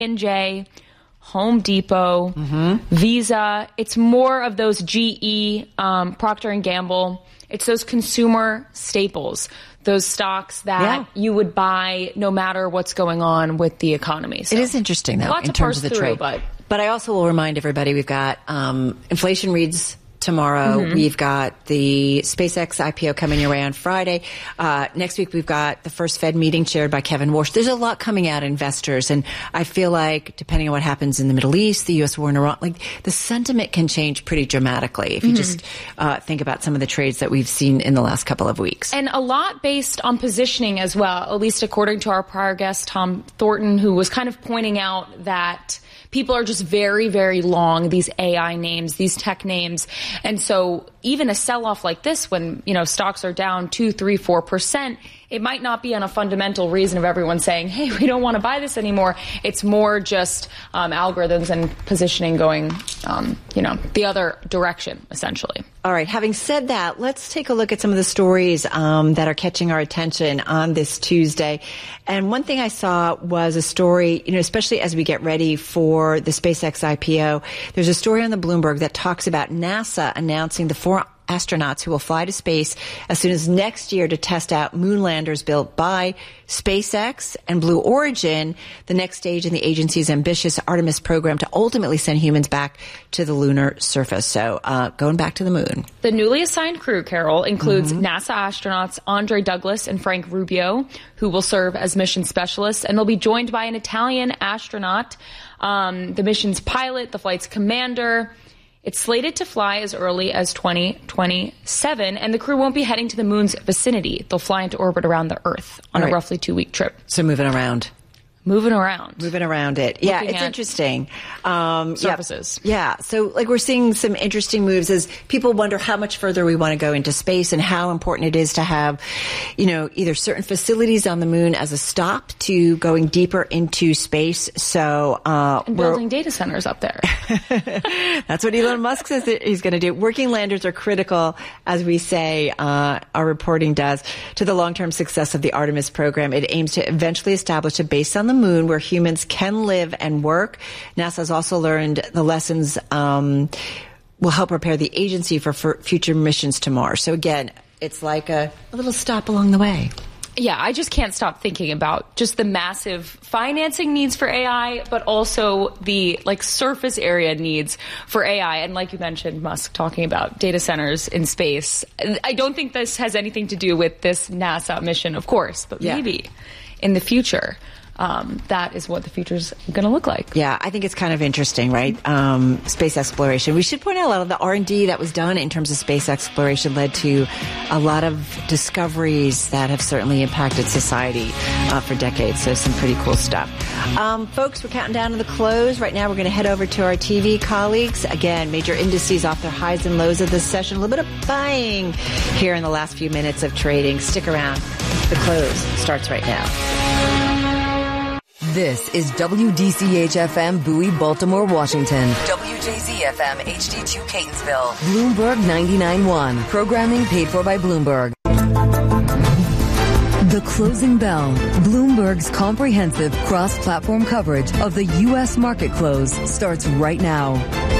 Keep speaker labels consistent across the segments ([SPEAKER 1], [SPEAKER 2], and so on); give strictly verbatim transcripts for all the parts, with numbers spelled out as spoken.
[SPEAKER 1] and J, Home Depot, mm-hmm. Visa. It's more of those G E, um, Procter and Gamble. It's those consumer staples, those stocks that yeah. you would buy no matter what's going on with the economy. So,
[SPEAKER 2] it is interesting, though, in terms of the
[SPEAKER 1] through,
[SPEAKER 2] trade.
[SPEAKER 1] But,
[SPEAKER 2] but I also will remind everybody we've got um, inflation reads tomorrow. Mm-hmm. We've got the SpaceX I P O coming your way on Friday. Uh, next week, we've got the first Fed meeting chaired by Kevin Warsh. There's a lot coming out of investors. And I feel like, depending on what happens in the Middle East, the U S war in Iran, like the sentiment can change pretty dramatically if you mm-hmm. just uh, think about some of the trades that we've seen in the last couple of weeks.
[SPEAKER 1] And a lot based on positioning as well, at least according to our prior guest, Tom Thornton, who was kind of pointing out that people are just very, very long, these A I names, these tech names. And so even a sell-off like this, when, you know, stocks are down two, three, four percent, it might not be on a fundamental reason of everyone saying, hey, we don't want to buy this anymore. It's more just um, algorithms and positioning going, um, you know, the other direction, essentially.
[SPEAKER 2] All right. Having said that, let's take a look at some of the stories um, that are catching our attention on this Tuesday. And one thing I saw was a story, you know, especially as we get ready for the SpaceX I P O, there's a story on the Bloomberg that talks about NASA announcing the four astronauts who will fly to space as soon as next year to test out moon landers built by SpaceX and Blue Origin, the next stage in the agency's ambitious Artemis program to ultimately send humans back to the lunar surface. So uh, going back to the moon.
[SPEAKER 1] The newly assigned crew, Carol, includes
[SPEAKER 2] mm-hmm.
[SPEAKER 1] NASA astronauts Andre Douglas and Frank Rubio, who will serve as mission specialists, and they'll be joined by an Italian astronaut, um, the mission's pilot, the flight's commander. It's slated to fly as early as twenty twenty-seven, and the crew won't be heading to the moon's vicinity. They'll fly into orbit around the Earth on right. a roughly two-week trip.
[SPEAKER 2] So moving around.
[SPEAKER 1] Moving around.
[SPEAKER 2] Moving around it. Yeah, it's interesting. Um,
[SPEAKER 1] surfaces.
[SPEAKER 2] Yeah. yeah. So, like, we're seeing some interesting moves as people wonder how much further we want to go into space and how important it is to have, you know, either certain facilities on the moon as a stop to going deeper into space. So, uh,
[SPEAKER 1] and building data centers up there.
[SPEAKER 2] That's what Elon Musk says that he's going to do. Working landers are critical, as we say, uh, our reporting does, to the long-term success of the Artemis program. It aims to eventually establish a base on the moon where humans can live and work. NASA has also learned the lessons um, will help prepare the agency for, for future missions to Mars. So again, it's like a, a little stop along the way.
[SPEAKER 1] Yeah, I just can't stop thinking about just the massive financing needs for A I, but also the like surface area needs for A I. And like you mentioned, Musk talking about data centers in space. I don't think this has anything to do with this NASA mission, of course, but yeah. maybe in the future. Um, that is what the future's going to look like.
[SPEAKER 2] Yeah, I think it's kind of interesting, right? Um, space exploration. We should point out a lot of the R and D that was done in terms of space exploration led to a lot of discoveries that have certainly impacted society uh, for decades. So some pretty cool stuff. Um, folks, we're counting down to the close. Right now we're going to head over to our T V colleagues. Again, major indices off their highs and lows of this session. A little bit of buying here in the last few minutes of trading. Stick around. The close starts right now.
[SPEAKER 3] This is W D C H F M Bowie, Baltimore, Washington. W J Z F M H D two Catonsville. Bloomberg ninety-nine point one. Programming paid for by Bloomberg. The Closing Bell. Bloomberg's comprehensive cross-platform coverage of the U S market close starts right now.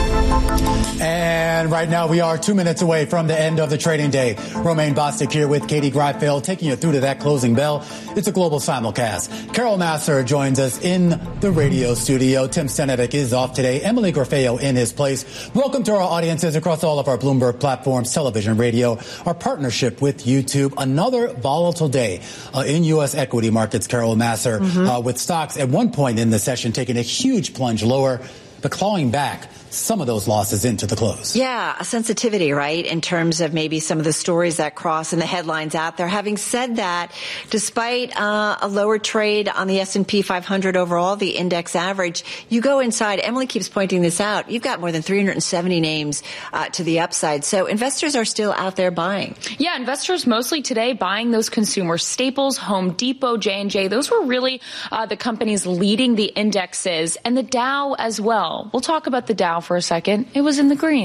[SPEAKER 4] And right now we are two minutes away from the end of the trading day. Romaine Bostick here with Katie Greifeld taking you through to that closing bell. It's a global simulcast. Carol Massar joins us in the radio studio. Tim Stenevic is off today. Emily Grafeo in his place. Welcome to our audiences across all of our Bloomberg platforms, television, radio, our partnership with YouTube. Another volatile day uh, in U S equity markets, Carol Massar, mm-hmm. uh, with stocks at one point in the session taking a huge plunge lower, but clawing back some of those losses into the close.
[SPEAKER 2] Yeah, a sensitivity, right, in terms of maybe some of the stories that cross and the headlines out there. Having said that, despite uh, a lower trade on the S and P five hundred overall, the index average, you go inside. Emily keeps pointing this out. You've got more than three hundred seventy names uh, to the upside. So investors are still out there buying.
[SPEAKER 1] Yeah, investors mostly today buying those consumer staples, Home Depot, J and J. Those were really uh, the companies leading the indexes, and the Dow as well. We'll talk about the Dow for a second. It was in the green.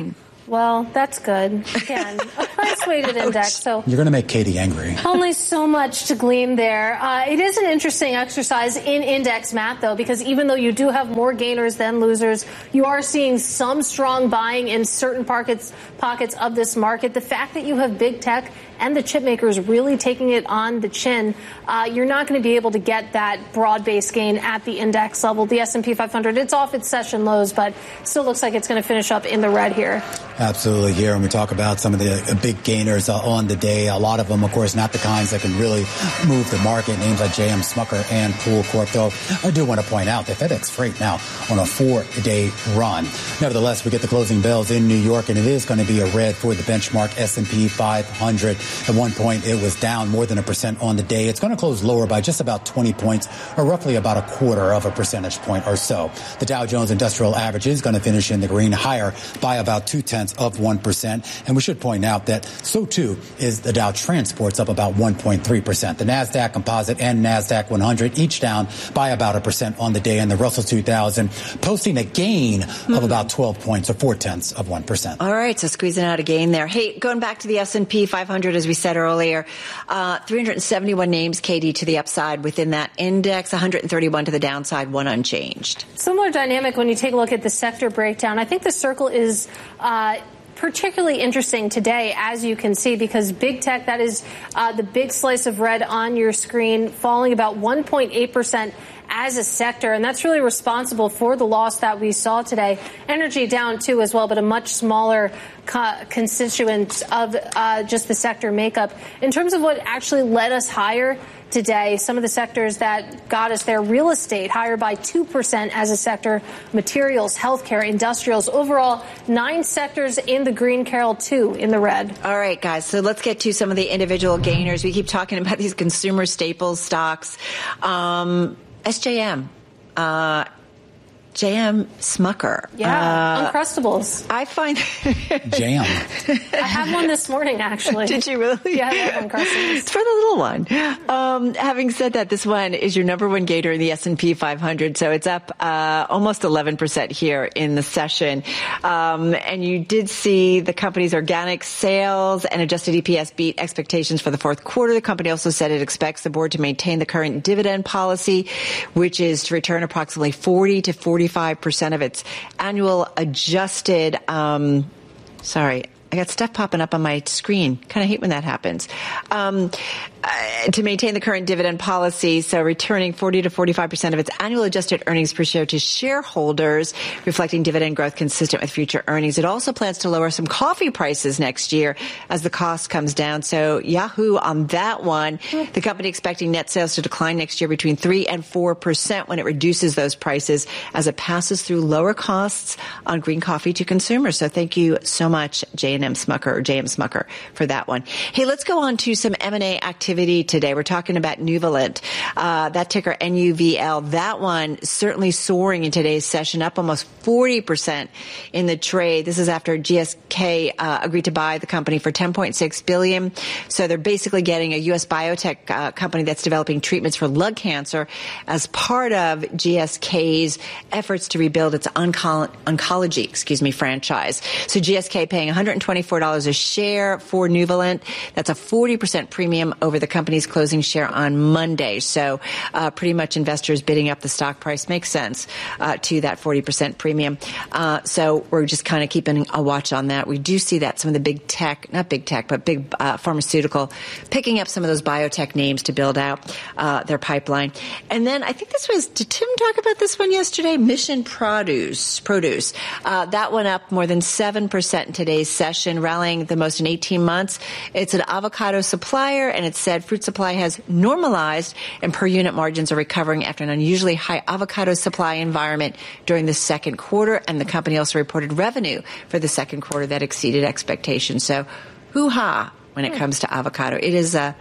[SPEAKER 5] Well, that's good. Again, a price-weighted index. So
[SPEAKER 4] you're going to make Katie angry.
[SPEAKER 5] Only so much to glean there. Uh, it is an interesting exercise in index math, though, because even though you do have more gainers than losers, you are seeing some strong buying in certain pockets pockets of this market. The fact that you have big tech and the chip makers really taking it on the chin, uh, you're not going to be able to get that broad-based gain at the index level. The S and P five hundred, it's off its session lows, but still looks like it's going to finish up in the red here.
[SPEAKER 4] Absolutely. Here, when we talk about some of the uh, big gainers uh, on the day, a lot of them, of course, not the kinds that can really move the market. Names like J M Smucker and Pool Corp, though. I do want to point out that FedEx Freight now on a four-day run. Nevertheless, we get the closing bells in New York, and it is going to be a red for the benchmark S and P five hundred. At one point, it was down more than a percent on the day. It's going to close lower by just about twenty points, or roughly about a quarter of a percentage point or so. The Dow Jones Industrial Average is going to finish in the green, higher by about two-tenths of one percent. And we should point out that so, too, is the Dow Transports, up about one point three percent. The NASDAQ Composite and NASDAQ one hundred each down by about a percent on the day, and the Russell two thousand posting a gain of about twelve points, or four-tenths of one percent.
[SPEAKER 2] All right, so squeezing out a gain there. Hey, going back to the S and P five hundred, as we said earlier, uh, three hundred seventy-one names, Katie, to the upside within that index, one hundred thirty-one to the downside, one unchanged.
[SPEAKER 5] Similar dynamic when you take a look at the sector breakdown. I think the circle is uh, particularly interesting today, as you can see, because big tech, that is uh, the big slice of red on your screen, falling about one point eight percent as a sector, and that's really responsible for the loss that we saw today. Energy down too as well, but a much smaller co- constituent of uh, just the sector makeup. In terms of what actually led us higher today, some of the sectors that got us there: real estate higher by two percent as a sector, materials, healthcare, industrials. Overall, nine sectors in the green, Carol, two in the red.
[SPEAKER 2] All right, guys, so let's get to some of the individual gainers. We keep talking about these consumer staples stocks. Um, S J M, uh, J M Smucker.
[SPEAKER 5] Yeah,
[SPEAKER 2] uh,
[SPEAKER 5] Uncrustables.
[SPEAKER 2] I find
[SPEAKER 4] Jam.
[SPEAKER 5] I had one this morning, actually.
[SPEAKER 2] Did you really?
[SPEAKER 5] Yeah, I have Uncrustables.
[SPEAKER 2] It's for the little one. Um, having said that, this one is your number one gainer in the S and P five hundred, so it's up uh, almost eleven percent here in the session. Um, and you did see the company's organic sales and adjusted E P S beat expectations for the fourth quarter. The company also said it expects the board to maintain the current dividend policy, which is to return approximately forty to forty-five percent of its annual adjusted, um, sorry, I got stuff popping up on my screen. Kind of hate when that happens. Um, uh, to maintain the current dividend policy, so returning forty to forty-five percent of its annual adjusted earnings per share to shareholders, reflecting dividend growth consistent with future earnings. It also plans to lower some coffee prices next year as the cost comes down. So Yahoo on that one. The company expecting net sales to decline next year between three and four percent when it reduces those prices as it passes through lower costs on green coffee to consumers. So thank you so much, J M Smucker, or J M Smucker, for that one. Hey, let's go on to some M and A activity today. We're talking about Nuvalent, uh, that ticker N U V L. That one certainly soaring in today's session, up almost forty percent in the trade. This is after G S K uh, agreed to buy the company for ten point six billion dollars. So they're basically getting a U S biotech uh, company that's developing treatments for lung cancer as part of G S K's efforts to rebuild its onco- oncology, excuse me, franchise. So G S K paying one hundred twenty-four dollars a share for Nuvalent. That's a forty percent premium over the company's closing share on Monday. So uh, pretty much investors bidding up the stock price makes sense uh, to that forty percent premium. Uh, so we're just kind of keeping a watch on that. We do see that some of the big tech, not big tech, but big uh, pharmaceutical picking up some of those biotech names to build out uh, their pipeline. And then I think this was, did Tim talk about this one yesterday? Mission Produce. Produce. Uh, that went up more than seven percent in today's session, rallying the most in eighteen months. It's an avocado supplier, and it said fruit supply has normalized and per unit margins are recovering after an unusually high avocado supply environment during the second quarter. And the company also reported revenue for the second quarter that exceeded expectations. So hoo-ha when it comes to avocado. It is a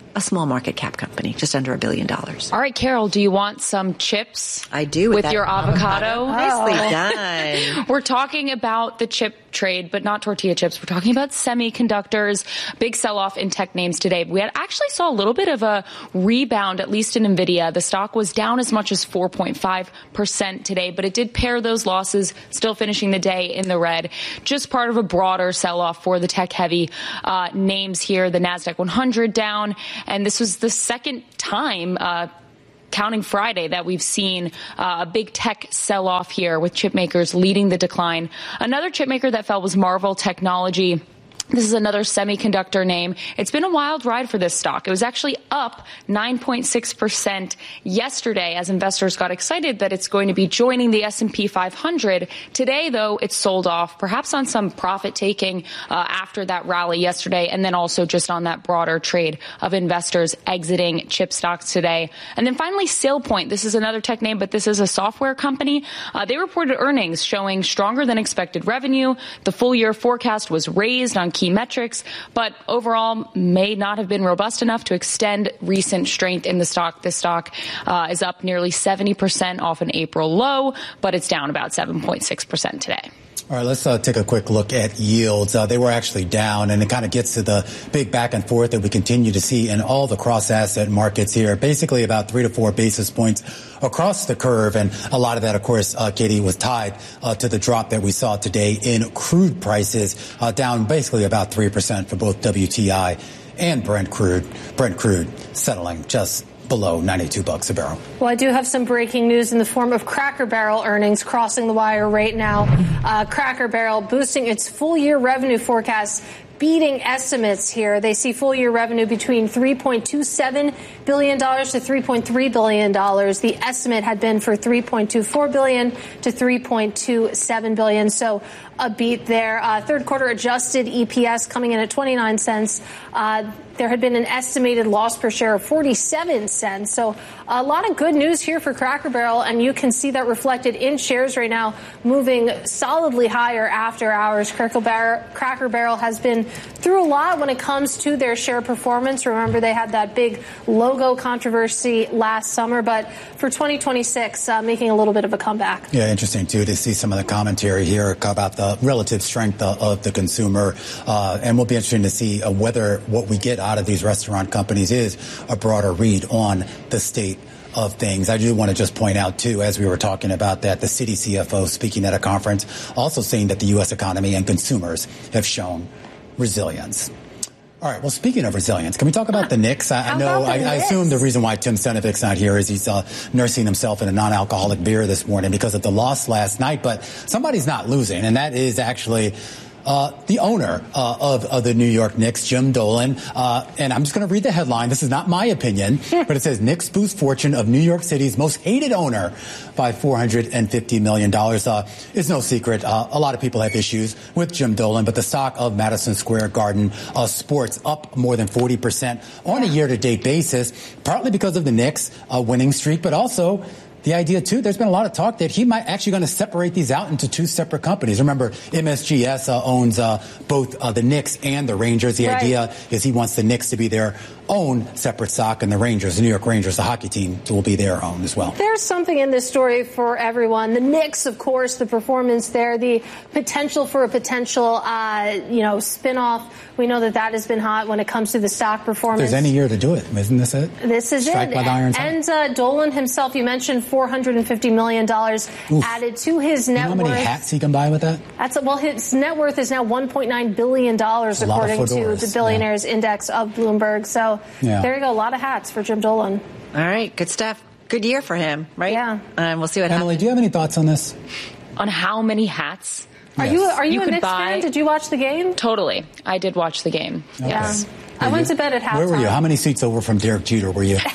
[SPEAKER 2] a small market cap company, just under a billion dollars.
[SPEAKER 1] All right, Carol, do you want some chips?
[SPEAKER 2] I do.
[SPEAKER 1] With, with your avocado?
[SPEAKER 2] avocado. Nicely
[SPEAKER 1] oh.
[SPEAKER 2] done.
[SPEAKER 1] We're talking about the chip trade, but not tortilla chips. We're talking about semiconductors. Big sell-off in tech names today. We had actually saw a little bit of a rebound, at least in NVIDIA. The stock was down as much as four point five percent today, but it did pair those losses, still finishing the day in the red. Just part of a broader sell-off for the tech-heavy uh, names here. The NASDAQ one hundred down, and this was the second time uh counting Friday that we've seen uh, a big tech sell-off here, with chip makers leading the decline. Another chip maker that fell was Marvell Technology. This is another semiconductor name. It's been a wild ride for this stock. It was actually up nine point six percent yesterday as investors got excited that it's going to be joining the S and P five hundred. Today, though, it's sold off, perhaps on some profit taking uh, after that rally yesterday, and then also just on that broader trade of investors exiting chip stocks today. And then finally, SailPoint. This is another tech name, but this is a software company. Uh, they reported earnings showing stronger than expected revenue. The full year forecast was raised on key metrics, but overall may not have been robust enough to extend recent strength in the stock. This stock uh, is up nearly seventy percent off an April low, but it's down about seven point six percent today.
[SPEAKER 4] All right, let's uh, take a quick look at yields. Uh, they were actually down, and it kind of gets to the big back and forth that we continue to see in all the cross-asset markets here. Basically about three to four basis points across the curve, and a lot of that, of course, uh, Katie, was tied uh, to the drop that we saw today in crude prices, uh, down basically about three percent for both W T I and Brent crude. Brent crude settling just below ninety-two bucks a barrel.
[SPEAKER 5] Well, I do have some breaking news in the form of Cracker Barrel earnings crossing the wire right now. Uh, Cracker Barrel boosting its full year revenue forecast, beating estimates here. They see full year revenue between three point two seven billion dollars to three point three billion dollars. The estimate had been for three point two four billion dollars to three point two seven billion dollars. So a beat there. Uh, third quarter adjusted E P S coming in at twenty-nine cents. Uh, there had been an estimated loss per share of forty-seven cents. So a lot of good news here for Cracker Barrel, and you can see that reflected in shares right now, moving solidly higher after hours. Cracker Barrel, Cracker Barrel has been through a lot when it comes to their share performance. Remember, they had that big logo controversy last summer, but for twenty twenty-six, uh, making a little bit of a comeback.
[SPEAKER 4] Yeah, interesting, too, to see some of the commentary here about the relative strength of the consumer. Uh, and we'll be interested to see uh, whether what we get out of these restaurant companies is a broader read on the state of things. I do want to just point out, too, as we were talking about that, the Citi C F O speaking at a conference, also saying that the U S economy and consumers have shown resilience. All right. Well, speaking of resilience, can we talk about the Knicks? I, I know, I, I assume the reason why Tim Stenovic's not here is he's uh, nursing himself in a non-alcoholic beer this morning because of the loss last night. But somebody's not losing, and that is actually Uh, the owner uh, of, of the New York Knicks, Jim Dolan. Uh, and I'm just going to read the headline. This is not my opinion, but it says Knicks boost fortune of New York City's most hated owner by four hundred fifty million dollars. Uh, it's no secret. Uh, a lot of people have issues with Jim Dolan, but the stock of Madison Square Garden uh, Sports up more than forty percent on a year-to-date basis, partly because of the Knicks uh, winning streak, but also the idea, too, there's been a lot of talk that he might actually going to separate these out into two separate companies. Remember, M S G S uh, owns uh, both uh, the Knicks and the Rangers. The right. idea is he wants the Knicks to be their own separate stock, and the Rangers, the New York Rangers, the hockey team, will be their own as well.
[SPEAKER 5] There's something in this story for everyone. The Knicks, of course, the performance there, the potential for a potential, uh, you know, spinoff. We know that that has been hot when it comes to the stock performance.
[SPEAKER 4] There's any year to do it. Isn't this it?
[SPEAKER 5] This is
[SPEAKER 4] Strike
[SPEAKER 5] it.
[SPEAKER 4] By the iron
[SPEAKER 5] and uh, Dolan himself, you mentioned four hundred fifty million dollars added to his net
[SPEAKER 4] worth. You know how many
[SPEAKER 5] worth.
[SPEAKER 4] hats he can buy with that?
[SPEAKER 5] That's a, well, his net worth is now one point nine billion dollars, according to the Billionaires yeah. Index of Bloomberg. So yeah. there you go. A lot of hats for Jim Dolan.
[SPEAKER 2] All right. Good stuff. Good year for him, right?
[SPEAKER 5] Yeah.
[SPEAKER 2] And we'll see what
[SPEAKER 4] Emily,
[SPEAKER 2] happens.
[SPEAKER 4] do you have any thoughts on this?
[SPEAKER 1] On how many hats?
[SPEAKER 5] Are
[SPEAKER 4] yes.
[SPEAKER 5] you are you,
[SPEAKER 1] you
[SPEAKER 5] a Knicks
[SPEAKER 1] buy...
[SPEAKER 5] fan? Did you watch the game?
[SPEAKER 1] Totally. I did watch the game.
[SPEAKER 4] Okay.
[SPEAKER 5] Yeah.
[SPEAKER 4] Were
[SPEAKER 5] I went
[SPEAKER 4] you?
[SPEAKER 5] to bed at halftime.
[SPEAKER 4] Where were you? How many seats over from Derek Jeter were you?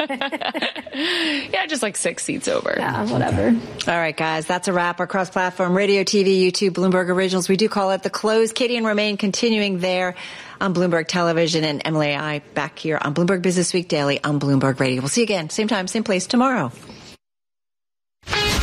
[SPEAKER 1] Yeah, just like six seats over.
[SPEAKER 5] Yeah, whatever.
[SPEAKER 2] Okay. All right, guys, that's a wrap. Our cross-platform radio, T V, YouTube, Bloomberg Originals. We do call it The Close. Katie and Romaine continuing there on Bloomberg Television, and Emily and I back here on Bloomberg Business Week Daily on Bloomberg Radio. We'll see you again, same time, same place tomorrow.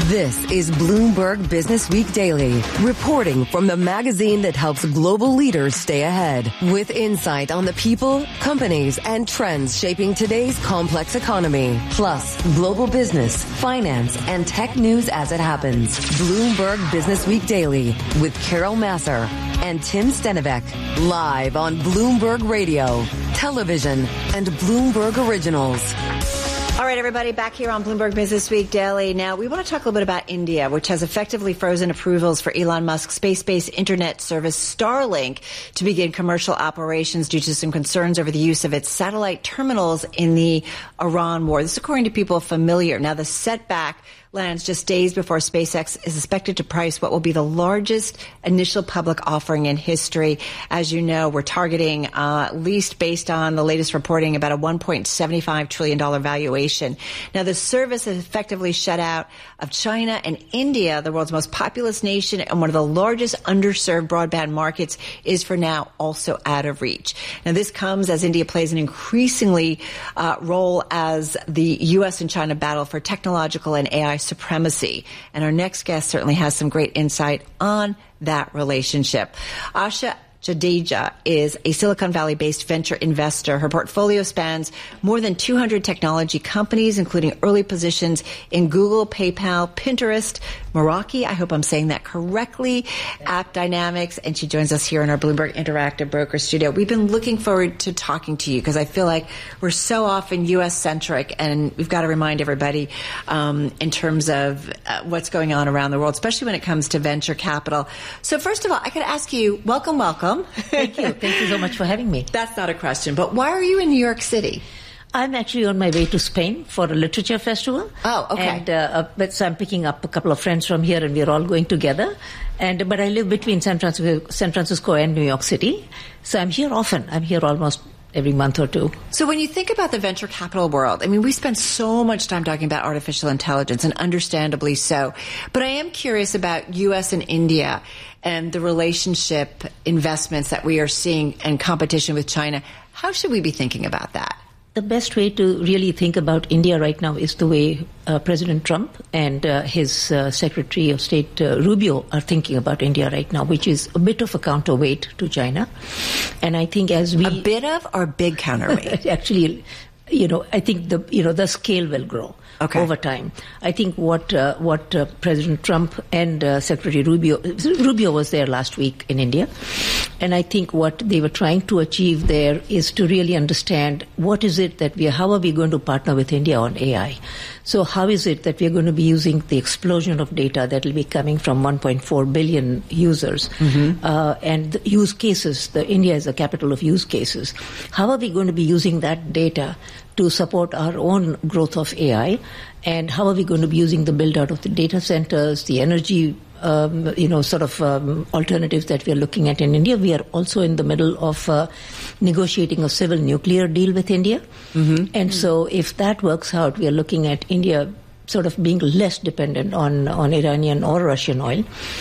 [SPEAKER 3] This is Bloomberg Business Week Daily, reporting from the magazine that helps global leaders stay ahead, with insight on the people, companies, and trends shaping today's complex economy, plus global business, finance, and tech news as it happens. Bloomberg Business Week Daily with Carol Massar and Tim Stenivek, live on Bloomberg Radio, television, and Bloomberg Originals.
[SPEAKER 2] All right, everybody, back here on Bloomberg Business Week Daily. Now, we want to talk a little bit about India, which has effectively frozen approvals for Elon Musk's space-based internet service Starlink to begin commercial operations due to some concerns over the use of its satellite terminals in the Iran war. This is according to people familiar. Now, the setback lands just days before SpaceX is expected to price what will be the largest initial public offering in history. As you know, we're targeting, uh, at least based on the latest reporting, about a one point seven five trillion dollars valuation. Now, the service is effectively shut out of China and India, the world's most populous nation and one of the largest underserved broadband markets, is for now also out of reach. Now, this comes as India plays an increasingly uh, role as the U S and China battle for technological and A I supremacy. And our next guest certainly has some great insight on that relationship. Asha Jadeja is a Silicon Valley-based venture investor. Her portfolio spans more than two hundred technology companies, including early positions in Google, PayPal, Pinterest, Meraki, I hope I'm saying that correctly, AppDynamics, and she joins us here in our Bloomberg Interactive Broker studio. We've been looking forward to talking to you because I feel like we're so often U S-centric, and we've got to remind everybody um, in terms of uh, what's going on around the world, especially when it comes to venture capital. So first of all, I could ask you, welcome, welcome.
[SPEAKER 6] Thank you. Thank you so much for having me.
[SPEAKER 2] That's not a question, but why are you in New York City?
[SPEAKER 6] I'm actually on my way to Spain for a literature festival.
[SPEAKER 2] Oh, okay.
[SPEAKER 6] And uh, but so I'm picking up a couple of friends from here, and we're all going together. And but I live between San Francisco, San Francisco and New York City, so I'm here often. I'm here almost every month or two.
[SPEAKER 2] So when you think about the venture capital world, I mean, we spend so much time talking about artificial intelligence, and understandably so. But I am curious about U S and India and the relationship investments that we are seeing and competition with China. How should we be thinking about that?
[SPEAKER 6] The best way to really think about India right now is the way uh, President Trump and uh, his uh, Secretary of State uh, Rubio are thinking about India right now, which is a bit of a counterweight to China. And I think as we...
[SPEAKER 2] A bit of or big counterweight?
[SPEAKER 6] Actually, you know, I think the, you know, the scale will grow. Okay. Over time. I think what uh, what uh, President Trump and uh, Secretary Rubio, Rubio was there last week in India, and I think what they were trying to achieve there is to really understand what is it that we are, how are we going to partner with India on A I? So how is it that we are going to be using the explosion of data that will be coming from one point four billion users mm-hmm. uh, and the use cases? The India is the capital of use cases. How are we going to be using that data to support our own growth of A I, and how are we going to be using the build-out of the data centers, the energy, um, you know, sort of um, alternatives that we are looking at in India. We are also in the middle of uh, negotiating a civil nuclear deal with India. Mm-hmm. And mm-hmm. so if that works out, we are looking at India sort of being less dependent on, on Iranian or Russian oil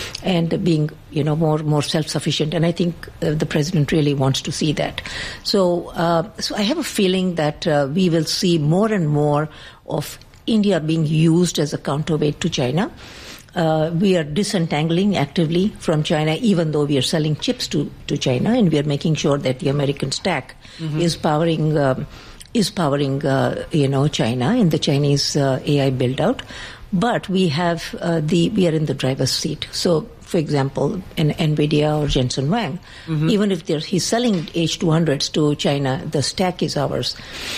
[SPEAKER 6] and being, you know, more, more self-sufficient. And I think uh, the president really wants to see that. So, uh, so I have a feeling that uh, we will see more and more of India being used as a counterweight to China. Uh, we are disentangling actively from China, even though we are selling chips to, to China, and we are making sure that the American stack mm-hmm. is powering um, is powering, uh, you know, China and the Chinese uh, A I build-out. But we have uh, the, we are in the driver's seat. So, for example, an NVIDIA or Jensen Huang, mm-hmm. even if they're, he's selling H two hundreds to China, the stack is ours.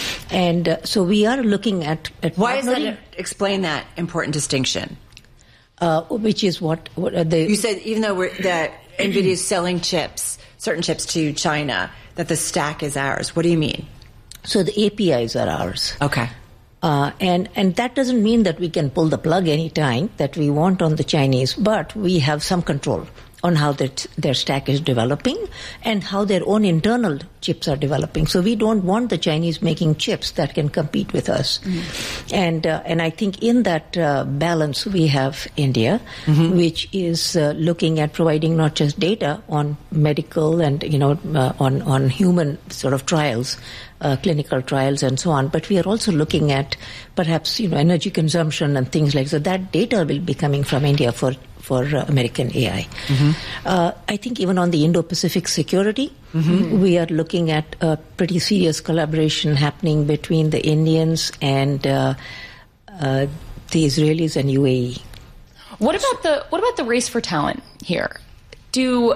[SPEAKER 6] And uh, so we are looking at... at
[SPEAKER 2] Why is that? Explain that important distinction.
[SPEAKER 6] Uh, which is what, what uh, the...
[SPEAKER 2] You said even though we're, that NVIDIA is selling chips, certain chips to China, that the stack is ours. What do you mean?
[SPEAKER 6] So the A P Is are ours.
[SPEAKER 2] Okay.
[SPEAKER 6] Uh, and, and that doesn't mean that we can pull the plug anytime that we want on the Chinese, but we have some control on how their, their stack is developing and how their own internal chips are developing. So we don't want the Chinese making chips that can compete with us. Mm-hmm. And uh, and I think in that uh, balance we have India, mm-hmm. which is uh, looking at providing not just data on medical and, you know, uh, on, on human sort of trials, uh, clinical trials and so on, but we are also looking at perhaps, you know, energy consumption and things like that. So that data will be coming from India for for uh, American A I. Mm-hmm. Uh, I think even on the Indo-Pacific security, mm-hmm. we are looking at a pretty serious collaboration happening between the Indians and uh, uh, the Israelis and U A E.
[SPEAKER 1] What about the what about the race for talent here? Do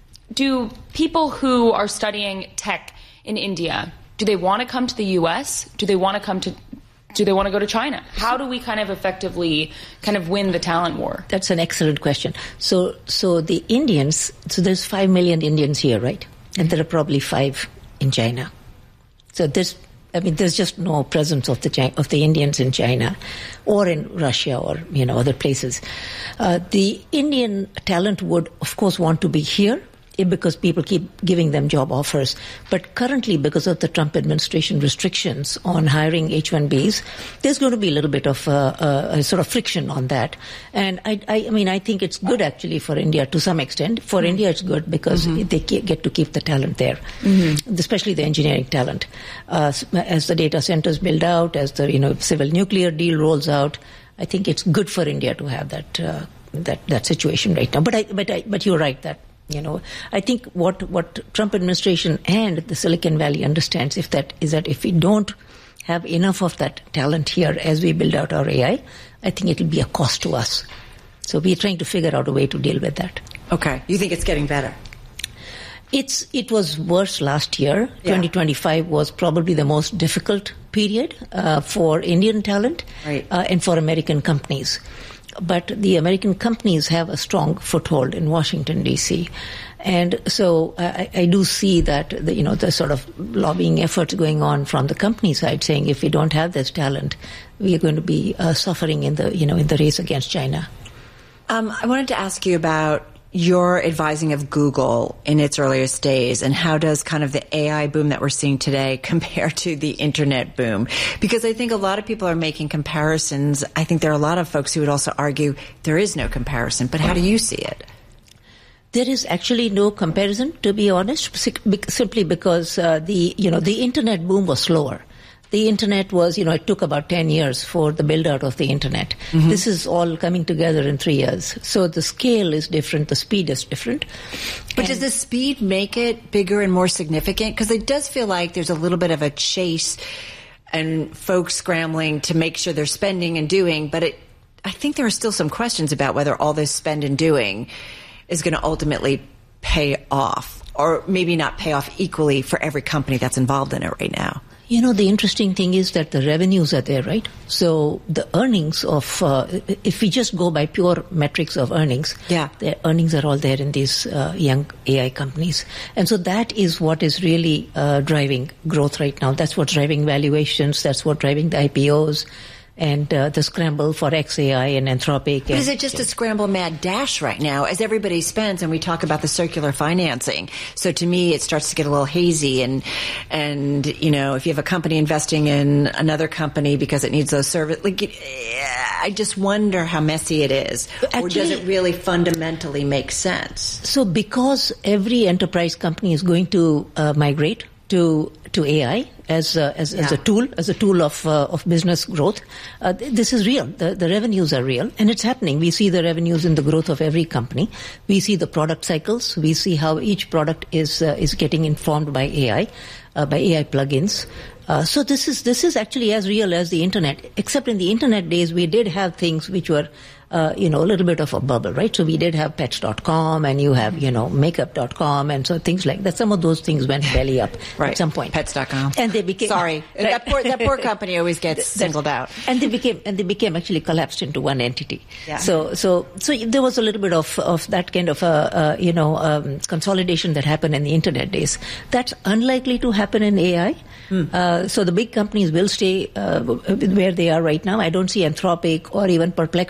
[SPEAKER 1] do people who are studying tech in India, do they want to come to the U S? Do they want to come to Do they want to go to China? How do we kind of effectively kind of win the talent war?
[SPEAKER 6] That's an excellent question. So, so the Indians, so there's five million Indians here, right? And there are probably five in China. So there's, I mean, there's just no presence of the of the Indians in China or in Russia or, you know, other places. Uh, the Indian talent would, of course, want to be here, because people keep giving them job offers. But currently, because of the Trump administration restrictions on hiring H one Bs, there's going to be a little bit of uh, a, a sort of friction on that. And I, I, I mean, I think it's good actually for India to some extent. For mm-hmm. India, it's good because mm-hmm. they get to keep the talent there, mm-hmm. especially the engineering talent. Uh, as the data centers build out, as the, you know, civil nuclear deal rolls out, I think it's good for India to have that uh, that that situation right now. But I, but I, but you're right that. You know, I think what, what Trump administration and the Silicon Valley understands if that is that if we don't have enough of that talent here as we build out our A I, I think it will be a cost to us. So we're trying to figure out a way to deal with that.
[SPEAKER 2] Okay. You think it's getting better?
[SPEAKER 6] It's it was worse last year. Yeah. twenty twenty-five was probably the most difficult period uh, for Indian talent right. uh, and for American companies. But the American companies have a strong foothold in Washington, D C. And so I, I do see that, the, you know, the sort of lobbying efforts going on from the company side saying if we don't have this talent, we are going to be uh, suffering in the, you know, in the race against China.
[SPEAKER 2] Um, I wanted to ask you about your advising of Google in its earliest days, and how does kind of the A I boom that we're seeing today compare to the internet boom? Because I think a lot of people are making comparisons. I think there are a lot of folks who would also argue there is no comparison, but how do you see it?
[SPEAKER 6] There is actually no comparison, to be honest, simply because uh, the, you know, the internet boom was slower. The internet was, you know, it took about ten years for the build out of the internet. Mm-hmm. This is all coming together in three years. So the scale is different, the speed is different.
[SPEAKER 2] But and does the speed make it bigger and more significant? Because it does feel like there's a little bit of a chase and folks scrambling to make sure they're spending and doing. But it, I think there are still some questions about whether all this spend and doing is going to ultimately pay off, or maybe not pay off equally for every company that's involved in it right now.
[SPEAKER 6] You know, the interesting thing is that the revenues are there, right? So the earnings of, uh, if we just go by pure metrics of earnings,
[SPEAKER 2] yeah.
[SPEAKER 6] the earnings are all there in these uh, young A I companies. And so that is what is really uh, driving growth right now. That's what's driving valuations. That's what's driving the I P Os. And uh, the scramble for X A I and Anthropic.
[SPEAKER 2] But
[SPEAKER 6] and,
[SPEAKER 2] is it just a scramble mad dash right now as everybody spends, and we talk about the circular financing? So to me, it starts to get a little hazy. And, and you know, if you have a company investing in another company because it needs those services, like, it, I just wonder how messy it is. Actually, or does it really fundamentally make sense?
[SPEAKER 6] So because every enterprise company is going to uh, migrate to to A I as a, as, yeah. as a tool, as a tool of uh, of business growth. Uh, th- this is real. The, the revenues are real, and it's happening. We see the revenues in the growth of every company. We see the product cycles. We see how each product is uh, is getting informed by A I, uh, by A I plugins. Uh, so this is this is actually as real as the internet. Except in the internet days, we did have things which were Uh, you know, a little bit of a bubble, right? So we did have pets dot com, and you have, you know, makeup dot com, and so things like that. Some of those things went belly up
[SPEAKER 2] right.
[SPEAKER 6] at some point.
[SPEAKER 2] pets dot com.
[SPEAKER 6] And they became...
[SPEAKER 2] Sorry. Right. That, poor, that poor company always gets singled out.
[SPEAKER 6] And they became, and they became actually collapsed into one entity.
[SPEAKER 2] Yeah.
[SPEAKER 6] So, so, so there was a little bit of, of that kind of, uh, uh, you know, um, consolidation that happened in the internet days. That's unlikely to happen in A I. Hmm. Uh, so the big companies will stay uh, where they are right now. I don't see Anthropic or even Perplexity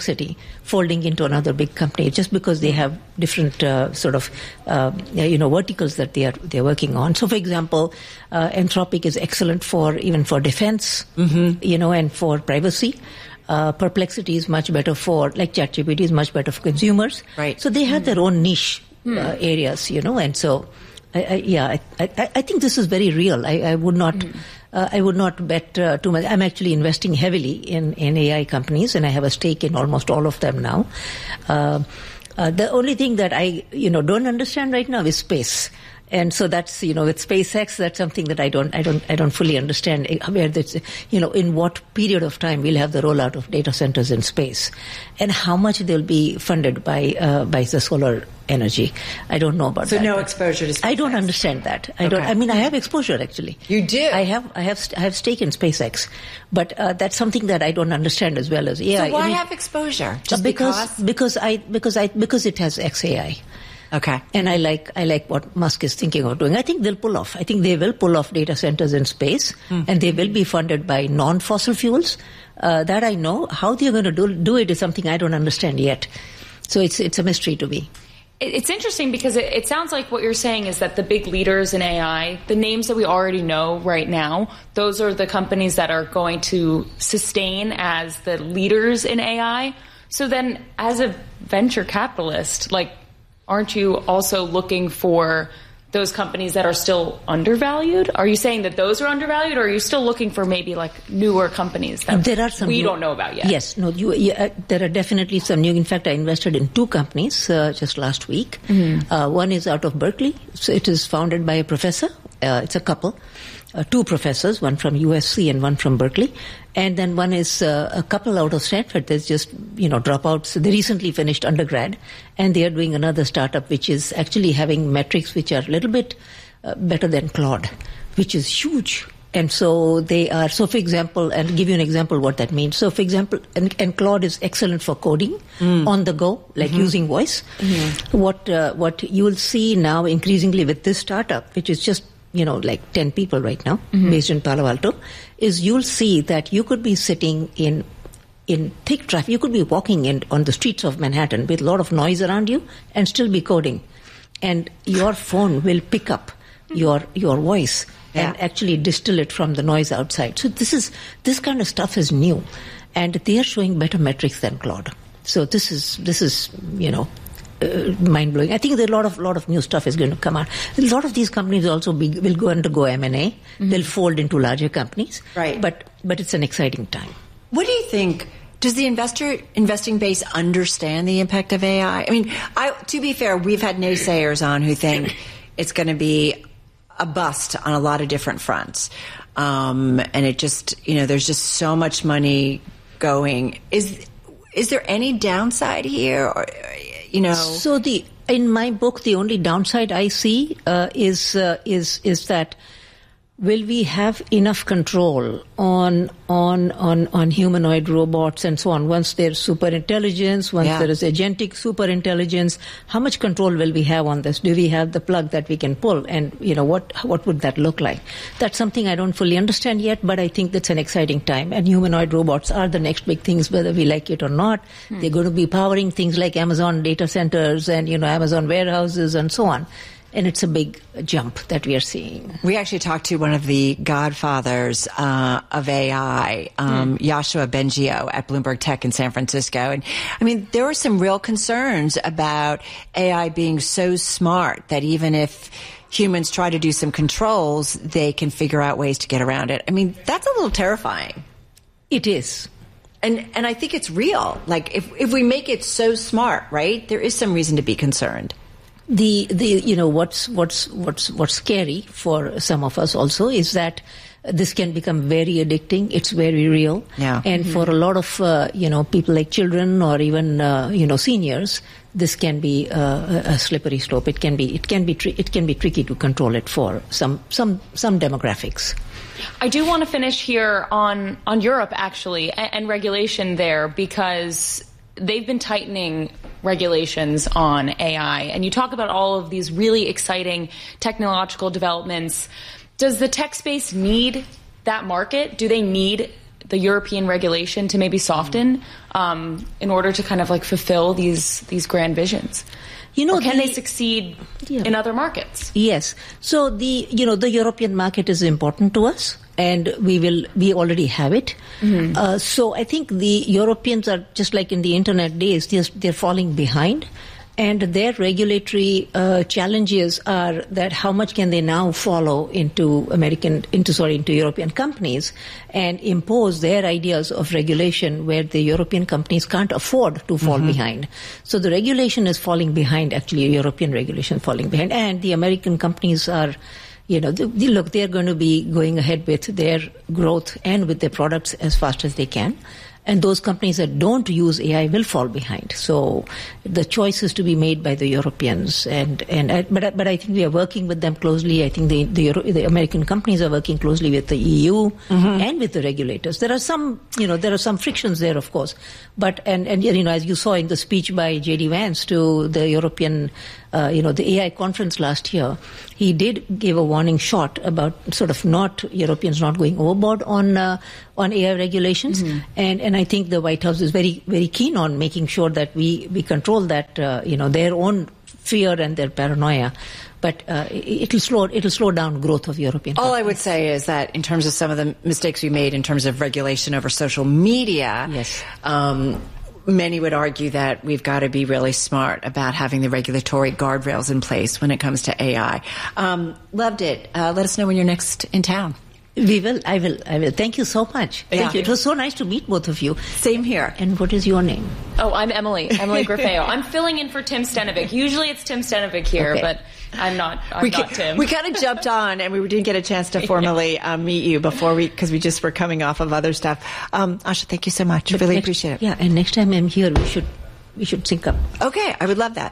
[SPEAKER 6] folding into another big company just because they have different uh, sort of uh, you know verticals that they are they're working on. So, for example, uh, Anthropic is excellent for even for defense, mm-hmm. you know, and for privacy. Uh, Perplexity is much better for, like ChatGPT is much better for consumers.
[SPEAKER 2] Right.
[SPEAKER 6] So they have mm-hmm. their own niche uh, mm-hmm. areas, you know, and so. I, I, yeah, I, I, I think this is very real. I, I would not, mm. uh, I would not bet uh, too much. I'm actually investing heavily in, in A I companies, and I have a stake in almost all of them now. Uh, uh, the only thing that I, you know, don't understand right now is space. And so that's, you know, with SpaceX, that's something that I don't, I don't, I don't fully understand where that's, you know, in what period of time we'll have the rollout of data centers in space, and how much they'll be funded by, uh, by the solar energy. I don't know about
[SPEAKER 2] so
[SPEAKER 6] that.
[SPEAKER 2] So no exposure to SpaceX?
[SPEAKER 6] I don't understand that. I
[SPEAKER 2] okay.
[SPEAKER 6] don't, I mean, I have exposure actually.
[SPEAKER 2] You do?
[SPEAKER 6] I have, I have, I have stake in SpaceX, but, uh, that's something that I don't understand as well as A I.
[SPEAKER 2] So why
[SPEAKER 6] I mean,
[SPEAKER 2] have exposure? Just
[SPEAKER 6] because,
[SPEAKER 2] because?
[SPEAKER 6] Because I, because I, because it has X A I.
[SPEAKER 2] Okay.
[SPEAKER 6] And I like I like what Musk is thinking of doing. I think they'll pull off. I think they will pull off data centers in space, mm. and they will be funded by non-fossil fuels. Uh, that I know. How they're going to do, do it is something I don't understand yet. So it's it's a mystery to me.
[SPEAKER 1] It's interesting because it, it sounds like what you're saying is that the big leaders in A I, the names that we already know right now, those are the companies that are going to sustain as the leaders in A I. So then, as a venture capitalist, like, aren't you also looking for those companies that are still undervalued? Are you saying that those are undervalued, or are you still looking for maybe like newer companies that
[SPEAKER 6] there are some
[SPEAKER 1] we
[SPEAKER 6] new,
[SPEAKER 1] don't know about yet?
[SPEAKER 6] Yes, no, you, you, uh, there are definitely some new. In fact, I invested in two companies uh, just last week. Mm-hmm. Uh, one is out of Berkeley. So it is founded by a professor. Uh, it's a couple. Uh, two professors, one from U S C and one from Berkeley. And then one is uh, a couple out of Stanford. There's just, you know, dropouts. They recently finished undergrad, and they are doing another startup which is actually having metrics which are a little bit uh, better than Claude, which is huge. And so they are, so for example, and give you an example what that means. So for example, and, and Claude is excellent for coding mm. on the go, like mm-hmm. using voice. Mm-hmm. What, uh, what you will see now increasingly with this startup, which is just, you know, like ten people right now, mm-hmm. based in Palo Alto, is you'll see that you could be sitting in in thick traffic. You could be walking in on the streets of Manhattan with a lot of noise around you and still be coding. And your phone will pick up your your voice yeah. and actually distill it from the noise outside. So this is this kind of stuff is new, and they are showing better metrics than Claude. So this is this is you know. Uh, mind-blowing. I think there are a lot of lot of new stuff is going to come out. A lot of these companies also be, will go undergo M and A. Mm-hmm. They'll fold into larger companies.
[SPEAKER 2] Right.
[SPEAKER 6] But but it's an exciting time.
[SPEAKER 2] What do you think? Does the investor investing base understand the impact of A I? I mean, I, to be fair, we've had naysayers on who think it's going to be a bust on a lot of different fronts, um, and it just you know there's just so much money going. Is is there any downside here? Or, You know.
[SPEAKER 6] So the in my book, the only downside I see uh, is uh, is is that will we have enough control on on on on humanoid robots and so on once there's super intelligence, once yeah. there is agentic super intelligence? How much control will we have on this? Do we have the plug that we can pull? And you know what what would that look like? That's something I don't fully understand yet, but I think that's an exciting time. And humanoid robots are the next big things, whether we like it or not. Hmm. They're going to be powering things like Amazon data centers and you know Amazon warehouses and so on. And it's a big jump that we are seeing.
[SPEAKER 2] We actually talked to one of the godfathers uh, of A I, um, mm. Yoshua Bengio at Bloomberg Tech in San Francisco. And I mean, there were some real concerns about A I being so smart that even if humans try to do some controls, they can figure out ways to get around it. I mean, that's a little terrifying.
[SPEAKER 6] It is.
[SPEAKER 2] And and I think it's real. Like, if if we make it so smart, right, there is some reason to be concerned.
[SPEAKER 6] The, the, you know, what's, what's, what's, what's scary for some of us also is that this can become very addicting. It's very real.
[SPEAKER 2] Yeah.
[SPEAKER 6] And
[SPEAKER 2] mm-hmm.
[SPEAKER 6] for a lot of, uh, you know, people like children or even, uh, you know, seniors, this can be uh, a slippery slope. It can be, it can be, tri- it can be tricky to control it for some, some, some demographics.
[SPEAKER 1] I do want to finish here on, on Europe actually and, and regulation there, because they've been tightening regulations on A I. And you talk about all of these really exciting technological developments. Does the tech space need that market? Do they need the European regulation to maybe soften um, in order to kind of like fulfill these these grand visions? You know, or can the, they succeed yeah. in other markets?
[SPEAKER 6] Yes. So the you know the European market is important to us, and we will we already have it. Mm-hmm. Uh, so I think the Europeans are just like in the internet days; they're, they're falling behind. And their regulatory uh, challenges are that how much can they now follow into American, into sorry, into European companies and impose their ideas of regulation where the European companies can't afford to fall mm-hmm. behind. So the regulation is falling behind, actually, European regulation falling behind, and the American companies are. You know, they, look, they're going to be going ahead with their growth and with their products as fast as they can. And those companies that don't use A I will fall behind. So the choice is to be made by the Europeans. And, and I, but, but I think we are working with them closely. I think the, the, Euro, the American companies are working closely with the E U mm-hmm. and with the regulators. There are some, you know, there are some frictions there, of course. But, and, and you know, as you saw in the speech by J D Vance to the European Uh, you know, the A I conference last year, he did give a warning shot about sort of not Europeans not going overboard on uh, on A I regulations, mm-hmm. and and I think the White House is very very keen on making sure that we we control that uh, you know their own fear and their paranoia. But uh, it'll slow it'll slow down growth of European
[SPEAKER 2] All
[SPEAKER 6] countries.
[SPEAKER 2] I would say is that in terms of some of the mistakes we made in terms of regulation over social media,
[SPEAKER 6] yes.
[SPEAKER 2] Um, many would argue that we've got to be really smart about having the regulatory guardrails in place when it comes to A I. Um, loved it. Uh, let us know when you're next in town.
[SPEAKER 6] We will. I will. I will. Thank you so much.
[SPEAKER 2] Yeah.
[SPEAKER 6] Thank you. It was so nice to meet both of you.
[SPEAKER 2] Same here.
[SPEAKER 6] And what is your name?
[SPEAKER 1] Oh, I'm Emily. Emily Grafeo. I'm filling in for Tim Stenovic. Usually it's Tim Stenovic here, okay. but I'm not. I'm
[SPEAKER 2] we
[SPEAKER 1] not
[SPEAKER 2] ca-
[SPEAKER 1] Tim.
[SPEAKER 2] We kind of jumped on, and we didn't get a chance to formally uh, meet you before we, because we just were coming off of other stuff. Um, Asha, thank you so much. But really
[SPEAKER 6] next,
[SPEAKER 2] appreciate it.
[SPEAKER 6] Yeah, and next time I'm here, we should we should sync up.
[SPEAKER 2] Okay, I would love that.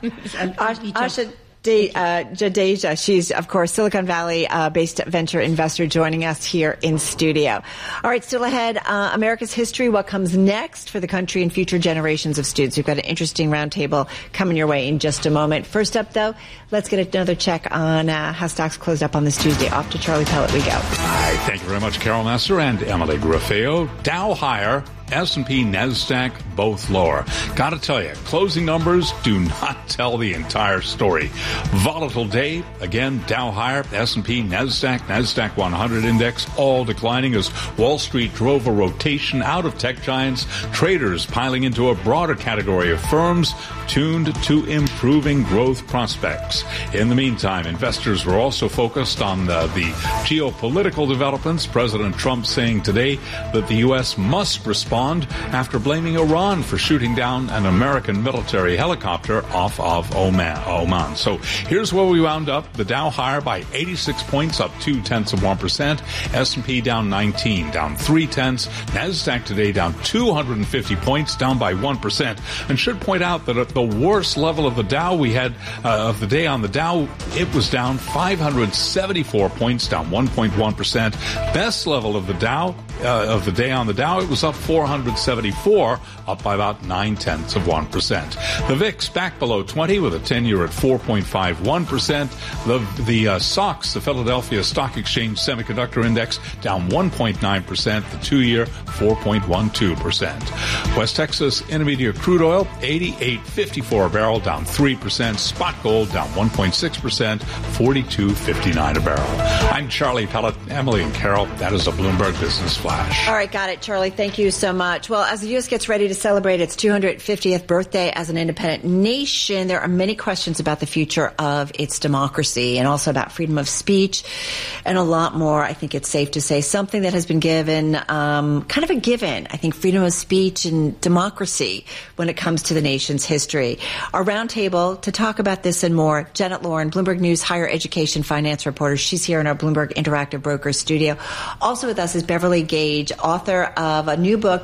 [SPEAKER 2] Asha De, uh, Jadeja, she's of course Silicon Valley uh, based venture investor, joining us here in studio. All right, still ahead, uh, America's history, what comes next for the country and future generations of students. We've got an interesting roundtable coming your way in just a moment. First up, though, let's get another check on uh, how stocks closed up on this Tuesday. Off to Charlie Pellet we go.
[SPEAKER 7] Hi, thank you very much, Carol Massar and Emily Grafeo. Dow higher, S and P, NASDAQ, both lower. Gotta tell you, closing numbers do not tell the entire story. Volatile day, again, Dow higher, S and P, NASDAQ, NASDAQ one hundred index, all declining as Wall Street drove a rotation out of tech giants, traders piling into a broader category of firms tuned to improving growth prospects. In the meantime, investors were also focused on the, the geopolitical developments. President Trump saying today that the U S must respond after blaming Iran for shooting down an American military helicopter off of Oman. Oman. So here's where we wound up. The Dow higher by eighty-six points, up two tenths of one percent. S and P down nineteen, down three tenths. NASDAQ today down two hundred fifty points, down by one percent. And should point out that at the worst level of the Dow we had uh, of the day on the Dow, it was down five hundred seventy-four points, down one point one percent. Best level of the Dow uh, of the day on the Dow, it was up four hundred seventy-four, up by about nine tenths of one percent. The V I X back below twenty with a ten-year at four point five one percent. The the uh, S O X, the Philadelphia Stock Exchange Semiconductor Index, down one point nine percent. The two-year four point one two percent. West Texas Intermediate crude oil eighty-eight fifty-four a barrel, down three percent. Spot gold down one point six percent, forty-two fifty-nine a barrel. I'm Charlie Pellet, Emily and Carol. That is a Bloomberg Business Flash.
[SPEAKER 2] All right, got it, Charlie. Thank you so much. Well, as the U S gets ready to celebrate its two hundred fiftieth birthday as an independent nation, there are many questions about the future of its democracy and also about freedom of speech and a lot more. I think it's safe to say something that has been given, um, kind of a given. I think freedom of speech and democracy when it comes to the nation's history. Our roundtable to talk about this and more, Janet Lauren, Bloomberg News higher education finance reporter. She's here in our Bloomberg Interactive Brokers studio. Also with us is Beverly Gage, author of a new book,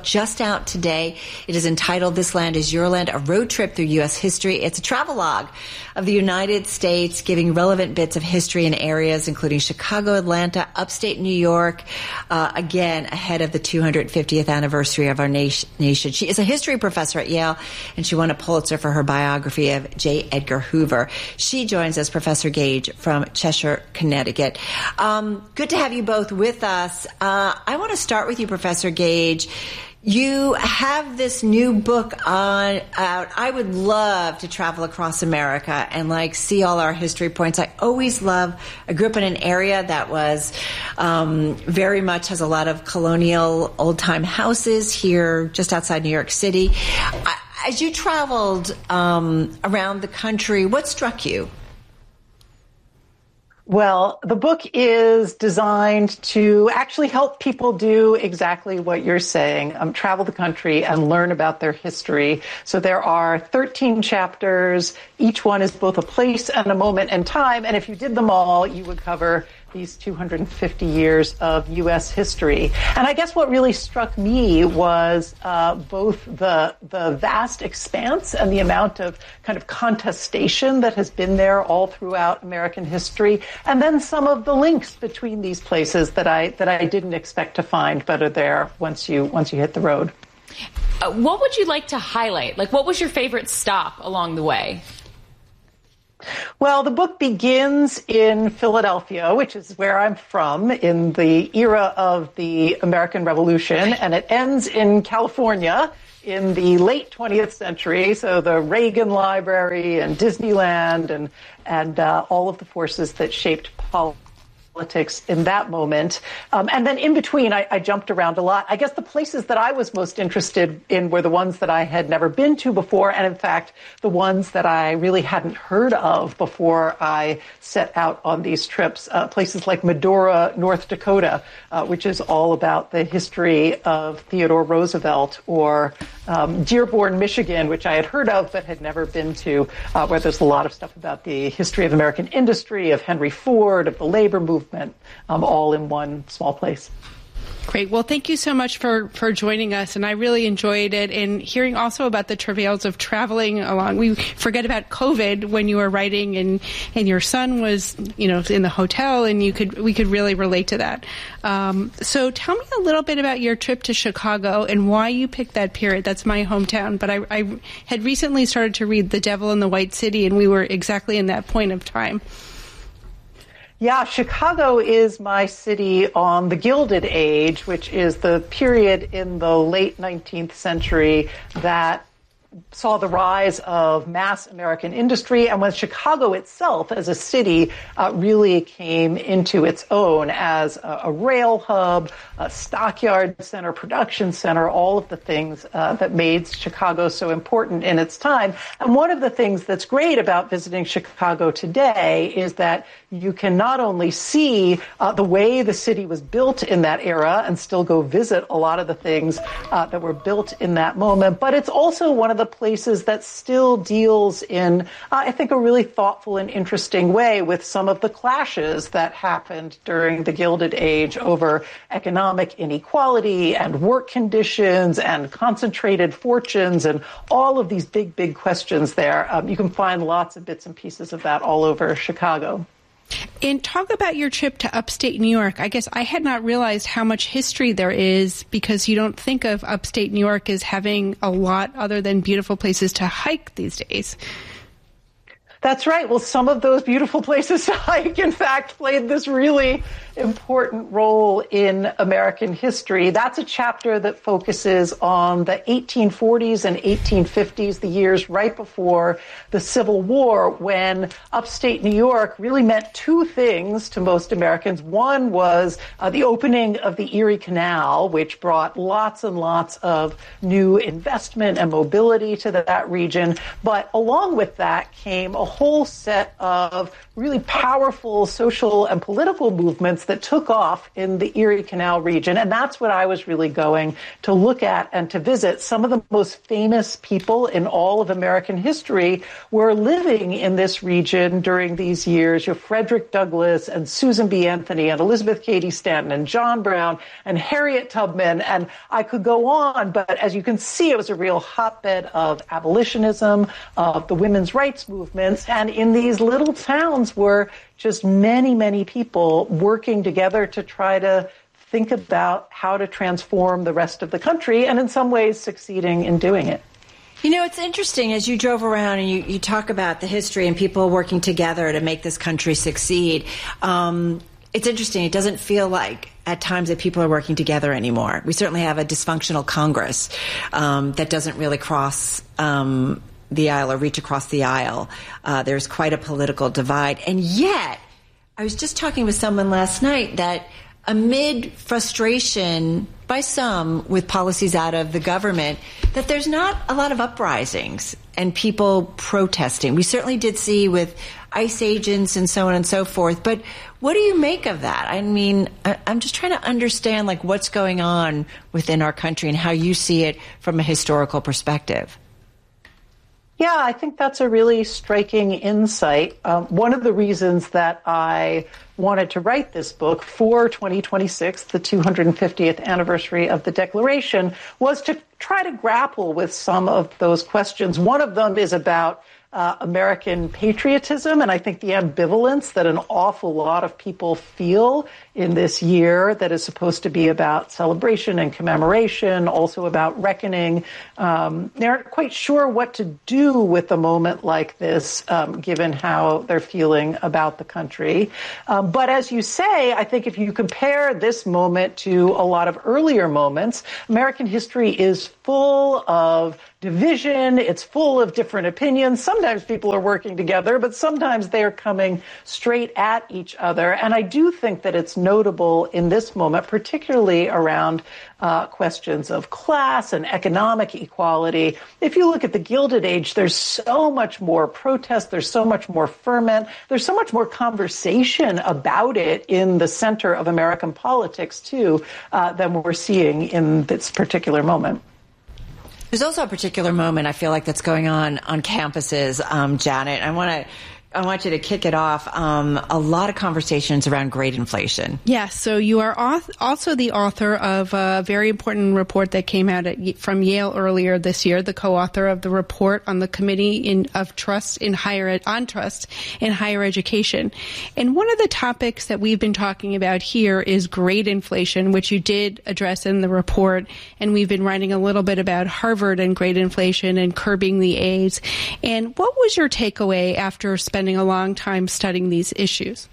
[SPEAKER 2] book just out today. It is entitled This Land is Your Land, a road trip through U S history. It's a travelogue of the United States, giving relevant bits of history in areas including Chicago, Atlanta, upstate New York, uh, again, ahead of the two hundred fiftieth anniversary of our nation. She is a history professor at Yale, and she won a Pulitzer for her biography of J. Edgar Hoover. She joins us, Professor Gage, from Cheshire, Connecticut. Um, good to have you both with us. Uh, I want to start with you, Professor Gage. You have this new book on out. I would love to travel across America and like see all our history points. I always love, I grew up in an area that was um, very much has a lot of colonial old time houses here just outside New York City. I, as you traveled um, around the country, what struck you?
[SPEAKER 8] Well, the book is designed to actually help people do exactly what you're saying, um, travel the country and learn about their history. So there are thirteen chapters. Each one is both a place and a moment in time. And if you did them all, you would cover these two hundred fifty years of U S history. And I guess what really struck me was uh, both the the vast expanse and the amount of kind of contestation that has been there all throughout American history, and then some of the links between these places that I that I didn't expect to find, but are there once you once you hit the road.
[SPEAKER 1] Uh, what would you like to highlight? Like, what was your favorite stop along the way?
[SPEAKER 8] Well, the book begins in Philadelphia, which is where I'm from, in the era of the American Revolution, and it ends in California in the late twentieth century. So the Reagan Library and Disneyland and and uh, all of the forces that shaped politics. politics in that moment. Um, and then in between, I, I jumped around a lot. I guess the places that I was most interested in were the ones that I had never been to before, and in fact, the ones that I really hadn't heard of before I set out on these trips. Uh, places like Medora, North Dakota, uh, which is all about the history of Theodore Roosevelt, or um, Dearborn, Michigan, which I had heard of but had never been to, uh, where there's a lot of stuff about the history of American industry, of Henry Ford, of the labor movement, Um, all in one small place.
[SPEAKER 9] Great. Well, thank you so much for, for joining us. And I really enjoyed it, and hearing also about the travails of traveling along. We forget about COVID when you were writing, and, and your son was, you know, in the hotel, and you could, we could really relate to that. Um, so tell me a little bit about your trip to Chicago and why you picked that period. That's my hometown, but I, I had recently started to read The Devil in the White City, and we were exactly in that point of time.
[SPEAKER 8] Yeah, Chicago is my city on the Gilded Age, which is the period in the late nineteenth century that saw the rise of mass American industry, and when Chicago itself as a city uh, really came into its own as a, a rail hub, a stockyard center, production center, all of the things uh, that made Chicago so important in its time. And one of the things that's great about visiting Chicago today is that you can not only see uh, the way the city was built in that era and still go visit a lot of the things uh, that were built in that moment, but it's also one of the places that still deals in, uh, I think, a really thoughtful and interesting way with some of the clashes that happened during the Gilded Age over economic inequality and work conditions and concentrated fortunes and all of these big, big questions there. Um, you can find lots of bits and pieces of that all over Chicago.
[SPEAKER 9] And talk about your trip to upstate New York. I guess I had not realized how much history there is, because you don't think of upstate New York as having a lot other than beautiful places to hike these days.
[SPEAKER 8] That's right. Well, some of those beautiful places to hike, in fact, played this really important role in American history. That's a chapter that focuses on the eighteen forties and eighteen fifties, the years right before the Civil War, when upstate New York really meant two things to most Americans. One was uh, the opening of the Erie Canal, which brought lots and lots of new investment and mobility to that region. But along with that came a whole set of really powerful social and political movements that took off in the Erie Canal region. And that's what I was really going to look at and to visit. Some of the most famous people in all of American history were living in this region during these years. You have Frederick Douglass and Susan B. Anthony and Elizabeth Cady Stanton and John Brown and Harriet Tubman. And I could go on, but as you can see, it was a real hotbed of abolitionism, of the women's rights movements. And in these little towns were just many, many people working together to try to think about how to transform the rest of the country, and in some ways succeeding in doing it.
[SPEAKER 2] You know, it's interesting as you drove around and you, you talk about the history and people working together to make this country succeed. Um, it's interesting. It doesn't feel like at times that people are working together anymore. We certainly have a dysfunctional Congress um, that doesn't really cross um, the aisle or reach across the aisle. Uh, there's quite a political divide. And yet, I was just talking with someone last night that amid frustration by some with policies out of the government, that there's not a lot of uprisings and people protesting. We certainly did see with ICE agents and so on and so forth. But what do you make of that? I mean, I'm just trying to understand like what's going on within our country and how you see it from a historical perspective.
[SPEAKER 8] Yeah, I think that's a really striking insight. Um, one of the reasons that I wanted to write this book for twenty twenty-six, the two hundred fiftieth anniversary of the Declaration, was to try to grapple with some of those questions. One of them is about Uh, American patriotism, and I think the ambivalence that an awful lot of people feel in this year that is supposed to be about celebration and commemoration, also about reckoning. Um, they aren't quite sure what to do with a moment like this, um, given how they're feeling about the country. Um, but as you say, I think if you compare this moment to a lot of earlier moments, American history is full of division. It's full of different opinions. Sometimes people are working together, but sometimes they are coming straight at each other. And I do think that it's notable in this moment, particularly around uh, questions of class and economic equality. If you look at the Gilded Age, there's so much more protest. There's so much more ferment. There's so much more conversation about it in the center of American politics, too, uh, than we're seeing in this particular moment.
[SPEAKER 2] There's also a particular moment I feel like that's going on on campuses, um, Janet. I want to. I want you to kick it off. Um, a lot of conversations around grade inflation.
[SPEAKER 9] Yes. So you are auth- also the author of a very important report that came out at, from Yale earlier this year, the co-author of the report on the Committee in, of Trust in Higher Ed, on Trust in Higher Education. And one of the topics that we've been talking about here is grade inflation, which you did address in the report. And we've been writing a little bit about Harvard and grade inflation and curbing the A's. And what was your takeaway after spending a long time studying these issues?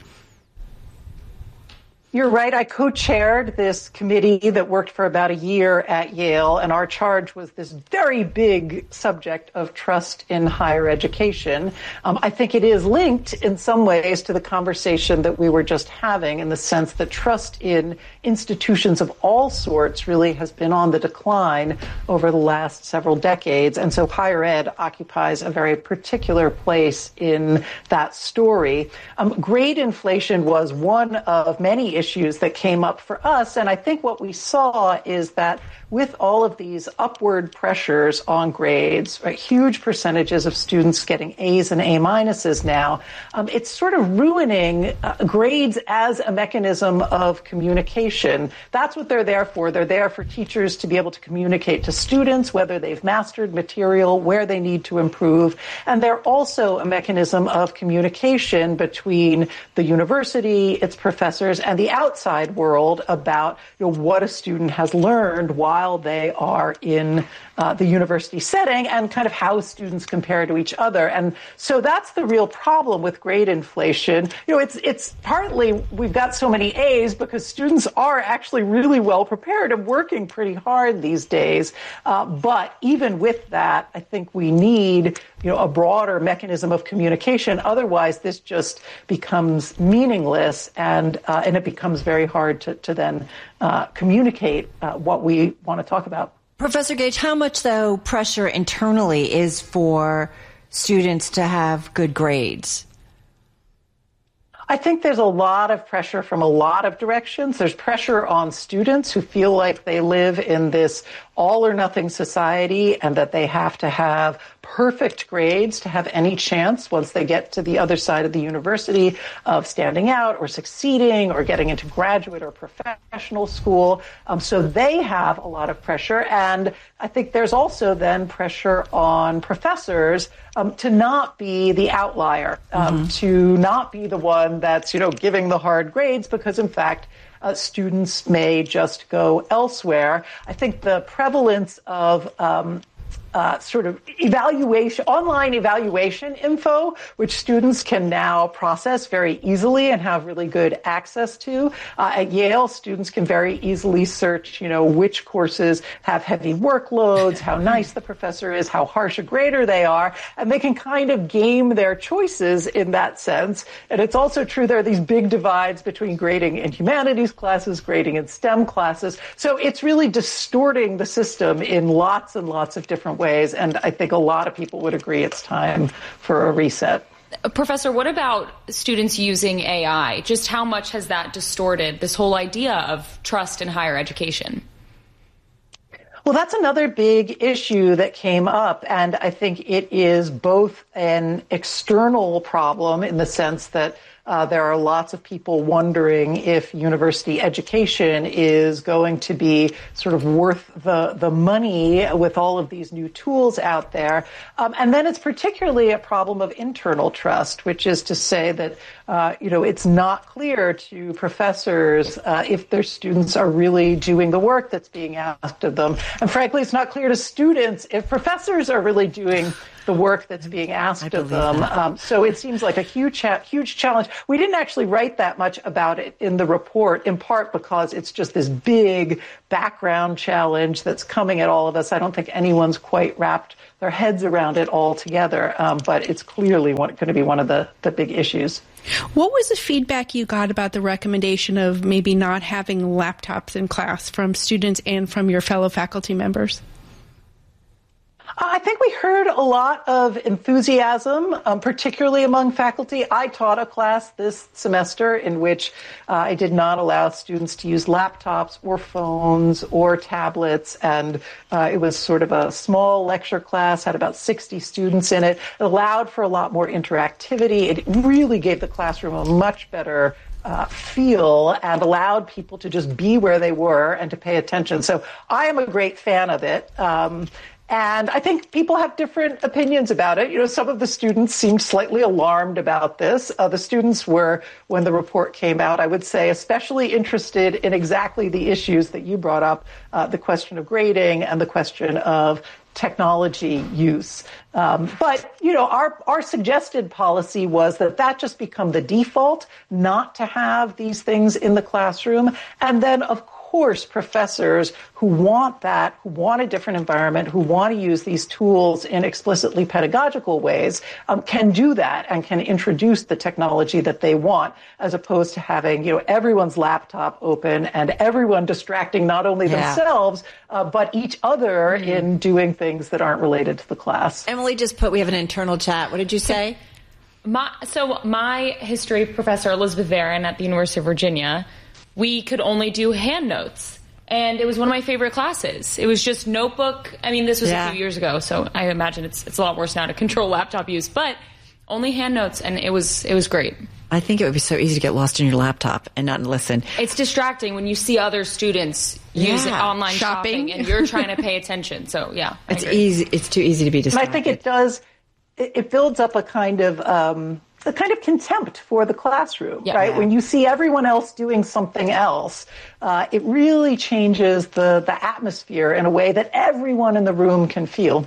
[SPEAKER 8] You're right. I co-chaired this committee that worked for about a year at Yale, and our charge was this very big subject of trust in higher education. Um, I think it is linked in some ways to the conversation that we were just having, in the sense that trust in institutions of all sorts really has been on the decline over the last several decades. And so higher ed occupies a very particular place in that story. Um, grade inflation was one of many issues that came up for us. And I think what we saw is that with all of these upward pressures on grades, right, huge percentages of students getting A's and A minuses now, um, it's sort of ruining uh, grades as a mechanism of communication. That's what they're there for. They're there for teachers to be able to communicate to students, whether they've mastered material, where they need to improve. And they're also a mechanism of communication between the university, its professors, and the outside world about, you know, what a student has learned while they are in uh, the university setting, and kind of how students compare to each other. And so that's the real problem with grade inflation. You know, it's it's partly we've got so many A's because students are actually really well prepared and working pretty hard these days. Uh, but even with that, I think we need, you know, a broader mechanism of communication. Otherwise, this just becomes meaningless, and uh, and it becomes very hard to, to then uh, communicate uh, what we want to talk about.
[SPEAKER 2] Professor Gage, how much, though, pressure internally is for students to have good grades?
[SPEAKER 8] I think there's a lot of pressure from a lot of directions. There's pressure on students who feel like they live in this all or nothing society and that they have to have perfect grades to have any chance once they get to the other side of the university of standing out or succeeding or getting into graduate or professional school. Um, so they have a lot of pressure. And I think there's also then pressure on professors um, to not be the outlier, um, mm-hmm. to not be the one that's, you know, giving the hard grades because, in fact, Uh, students may just go elsewhere. I think the prevalence of um, uh, sort of evaluation, online evaluation info, which students can now process very easily and have really good access to. Uh, at Yale, students can very easily search, you know, which courses have heavy workloads, how nice the professor is, how harsh a grader they are, and they can kind of game their choices in that sense. And it's also true there are these big divides between grading in humanities classes, grading in STEM classes. So it's really distorting the system in lots and lots of different ways, and I think a lot of people would agree it's time for a reset.
[SPEAKER 1] Professor, what about students using A I? Just how much has that distorted this whole idea of trust in higher education?
[SPEAKER 8] Well, that's another big issue that came up, and I think it is both an external problem in the sense that Uh, there are lots of people wondering if university education is going to be sort of worth the, the money with all of these new tools out there. Um, and then it's particularly a problem of internal trust, which is to say that, uh, you know, it's not clear to professors uh, if their students are really doing the work that's being asked of them. And frankly, it's not clear to students if professors are really doing the work that's being asked of them. Um, so it seems like a huge, cha- huge challenge. We didn't actually write that much about it in the report, in part because it's just this big background challenge that's coming at all of us. I don't think anyone's quite wrapped their heads around it all together, um, but it's clearly one, going to be one of the, the big issues.
[SPEAKER 9] What was the feedback you got about the recommendation of maybe not having laptops in class from students and from your fellow faculty members?
[SPEAKER 8] I think we heard a lot of enthusiasm, um, particularly among faculty. I taught a class this semester in which uh, I did not allow students to use laptops or phones or tablets, and uh, it was sort of a small lecture class, had about sixty students in it. It allowed for a lot more interactivity. It really gave the classroom a much better Uh, feel and allowed people to just be where they were and to pay attention. So I am a great fan of it. Um, And I think people have different opinions about it. You know, some of the students seemed slightly alarmed about this. Uh, the students were, when the report came out, I would say, especially interested in exactly the issues that you brought up, uh, the question of grading and the question of technology use. Um, but, you know, our, our suggested policy was that that just become the default, not to have these things in the classroom. And then, of course, Of course, professors who want that, who want a different environment, who want to use these tools in explicitly pedagogical ways, um, can do that and can introduce the technology that they want, as opposed to having, you know, everyone's laptop open and everyone distracting not only yeah. themselves, uh, but each other mm. in doing things that aren't related to the class.
[SPEAKER 2] Emily just put, we have an internal chat. What did you say?
[SPEAKER 1] My, so my history professor, Elizabeth Varon at the University of Virginia, we could only do hand notes. And it was one of my favorite classes. It was just notebook. I mean, this was yeah. a few years ago, so I imagine it's it's a lot worse now to control laptop use, but only hand notes, and it was it was great.
[SPEAKER 2] I think it would be so easy to get lost in your laptop and not listen.
[SPEAKER 1] It's distracting when you see other students yeah. use online shopping. shopping and you're trying to pay attention. So, yeah. I
[SPEAKER 2] it's
[SPEAKER 1] agree.
[SPEAKER 2] easy. It's too easy to be distracted.
[SPEAKER 8] And I think it does, it, it builds up a kind of... Um, a kind of contempt for the classroom, yeah, right? Yeah. When you see everyone else doing something else, uh, it really changes the, the atmosphere in a way that everyone in the room can feel.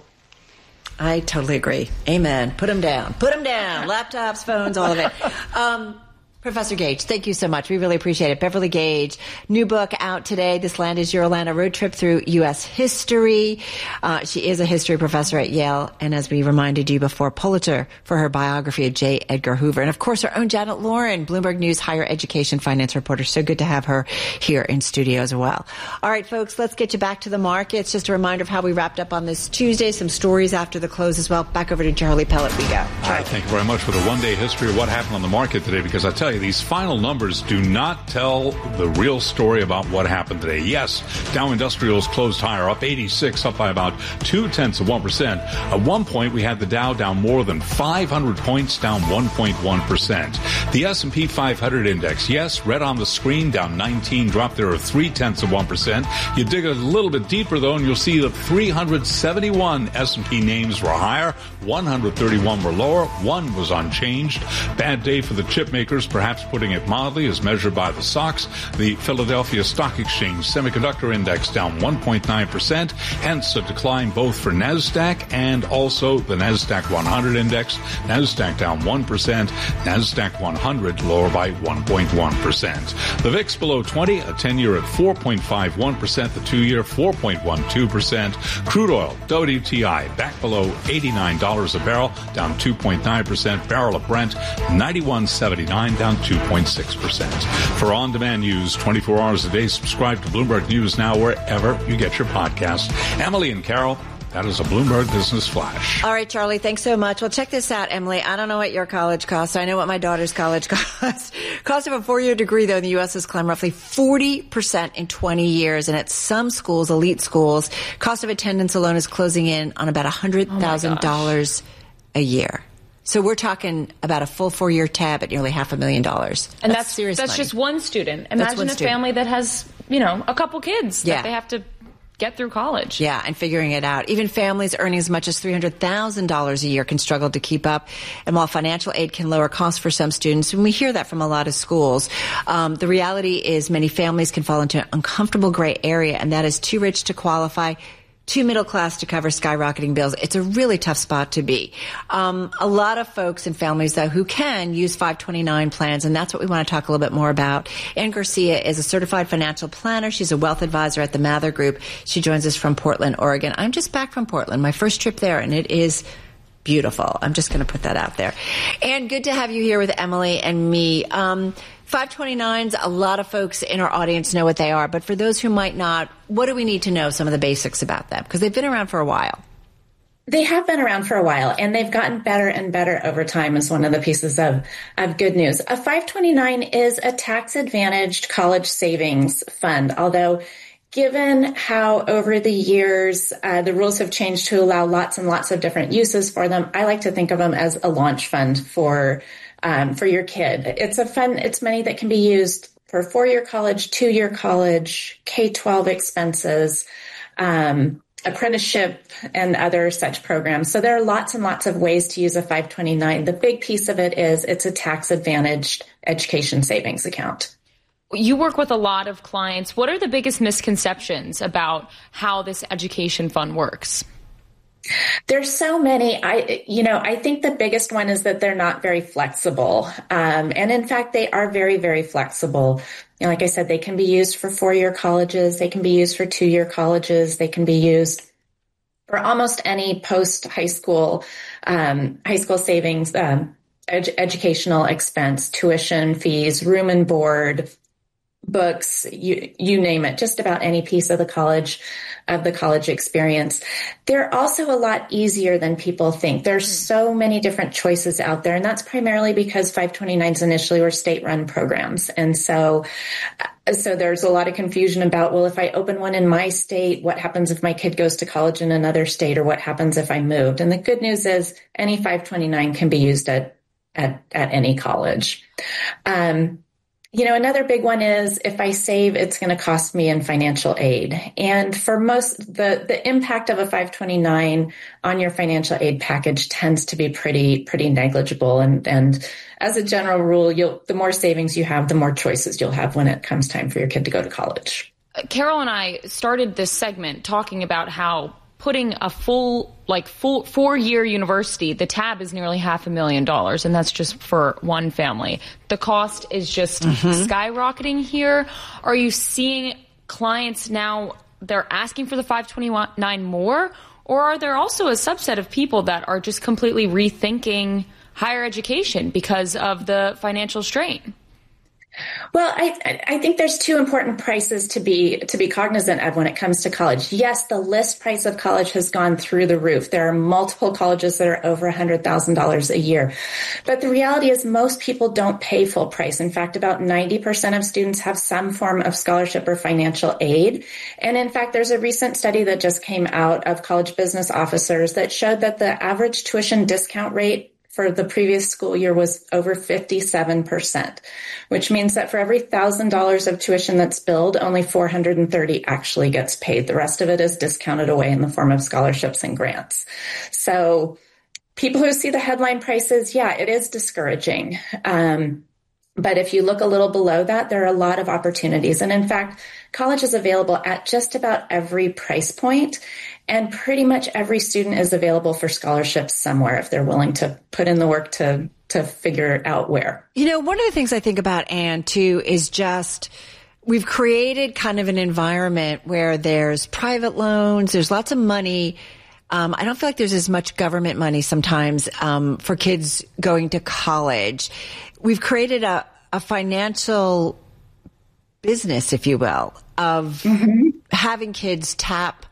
[SPEAKER 2] I totally agree. Amen. Put them down. Put them down. Laptops, phones, all of it. Um, Professor Gage, thank you so much. We really appreciate it. Beverly Gage, new book out today. This Land is Your Land, a road trip through U S history. Uh, she is a history professor at Yale, and as we reminded you before, Pulitzer for her biography of J. Edgar Hoover. And of course, our own Janet Lauren, Bloomberg News higher education finance reporter. So good to have her here in studio as well. All right, folks, let's get you back to the markets. Just a reminder of how we wrapped up on this Tuesday. Some stories after the close as well. Back over to Charlie Pellet we go.
[SPEAKER 7] All right, thank you very much for the one-day history of what happened on the market today, because I tell you, these final numbers do not tell the real story about what happened today. Yes, Dow Industrials closed higher, up eighty-six, up by about two-tenths of one percent. At one point, we had the Dow down more than five hundred points, down one point one percent. The S and P five hundred index, yes, red on the screen, down nineteen, dropped there of three-tenths of one percent. You dig a little bit deeper, though, and you'll see that three hundred seventy-one S and P names were higher, one hundred thirty-one were lower, one was unchanged. Bad day for the chip makers, perhaps putting it mildly, as measured by the S O X. The Philadelphia Stock Exchange Semiconductor Index down one point nine percent, hence a decline both for NASDAQ and also the NASDAQ one hundred Index. NASDAQ down one percent, NASDAQ one hundred lower by one point one percent. The V I X below twenty, a ten-year at four point five one percent, the two-year four point one two percent. Crude oil, W T I, back below eighty-nine dollars a barrel, down two point nine percent. Barrel of Brent, ninety-one seventy-nine, down two point six percent. For on-demand news twenty-four hours a day, subscribe to Bloomberg News Now wherever you get your podcasts. Emily and Carol, that is a Bloomberg Business Flash.
[SPEAKER 2] All right, Charlie, thanks so much. Well, check this out, Emily. I don't know what your college costs. I know what my daughter's college costs. Cost of a four-year degree, though, in the U S has climbed roughly forty percent in twenty years. And at some schools, elite schools, cost of attendance alone is closing in on about one hundred thousand dollars oh a year. So we're talking about a full four-year tab at nearly half a million dollars.
[SPEAKER 1] And
[SPEAKER 2] that's,
[SPEAKER 1] that's
[SPEAKER 2] serious
[SPEAKER 1] That's
[SPEAKER 2] money.
[SPEAKER 1] just one student. Imagine
[SPEAKER 2] one
[SPEAKER 1] a
[SPEAKER 2] student.
[SPEAKER 1] family that has, you know, a couple kids
[SPEAKER 2] Yeah.
[SPEAKER 1] that they have to get through college.
[SPEAKER 2] Yeah, and figuring it out. Even families earning as much as three hundred thousand dollars a year can struggle to keep up. And while financial aid can lower costs for some students, and we hear that from a lot of schools, um, the reality is many families can fall into an uncomfortable gray area, and that is too rich to qualify, too middle class to cover skyrocketing bills. It's a really tough spot to be. Um, a lot of folks and families, though, who can use five twenty-nine plans, and that's what we want to talk a little bit more about. Ann Garcia is a certified financial planner. She's a wealth advisor at the Mather Group. She joins us from Portland, Oregon. I'm just back from Portland, my first trip there, and it is beautiful. I'm just going to put that out there. And good to have you here with Emily and me. Um, five twenty-nines, a lot of folks in our audience know what they are, but for those who might not, what do we need to know some of the basics about them? Because they've been around for a while.
[SPEAKER 10] They have been around for a while, and they've gotten better and better over time is one of the pieces of, of good news. A five twenty-nine is a tax-advantaged college savings fund, although given how over the years uh, the rules have changed to allow lots and lots of different uses for them, I like to think of them as a launch fund for um, for your kid. It's a fund, it's money that can be used for four-year college, two-year college, K twelve expenses, um, apprenticeship, and other such programs. So there are lots and lots of ways to use a five twenty-nine. The big piece of it is it's a tax-advantaged education savings account.
[SPEAKER 1] You work with a lot of clients. What are the biggest misconceptions about how this education fund works?
[SPEAKER 10] There's so many. I, you know, I think the biggest one is that they're not very flexible. Um, and in fact, they are very, very flexible. You know, like I said, they can be used for four-year colleges. They can be used for two-year colleges. They can be used for almost any post-high school, um, high school savings, um, ed- educational expense, tuition fees, room and board, books, you, you name it, just about any piece of the college, of the college experience. They're also a lot easier than people think. There's so many different choices out there, and that's primarily because five twenty-nines initially were state-run programs. And so, so there's a lot of confusion about, well, if I open one in my state, what happens if my kid goes to college in another state, or what happens if I moved? And the good news is any five twenty-nine can be used at, at, at any college. Um, You know, another big one is if I save, it's going to cost me in financial aid. And for most, the, the impact of a five twenty-nine on your financial aid package tends to be pretty, pretty negligible. And, and as a general rule, you'll, the more savings you have, the more choices you'll have when it comes time for your kid to go to college.
[SPEAKER 1] Carol and I started this segment talking about how putting a full, like full four-year university, the tab is nearly half a million dollars, and that's just for one family. The cost is just mm-hmm. skyrocketing here. Are you seeing clients now, they're asking for the five twenty-nine more, or are there also a subset of people that are just completely rethinking higher education because of the financial strain?
[SPEAKER 10] Well, I, I think there's two important prices to be to be cognizant of when it comes to college. Yes, the list price of college has gone through the roof. There are multiple colleges that are over one hundred thousand dollars a year. But the reality is most people don't pay full price. In fact, about ninety percent of students have some form of scholarship or financial aid. And in fact, there's a recent study that just came out of college business officers that showed that the average tuition discount rate for the previous school year was over fifty-seven percent, which means that for every one thousand dollars of tuition that's billed, only four hundred thirty actually gets paid. The rest of it is discounted away in the form of scholarships and grants. So people who see the headline prices, yeah, it is discouraging. Um, But if you look a little below that, there are a lot of opportunities. And in fact, college is available at just about every price point, and pretty much every student is available for scholarships somewhere if they're willing to put in the work to, to figure out where.
[SPEAKER 2] You know, one of the things I think about, Anne, too, is just we've created kind of an environment where there's private loans, there's lots of money. Um, I don't feel like there's as much government money sometimes um, for kids going to college. We've created a, a financial business, if you will, of mm-hmm. having kids tap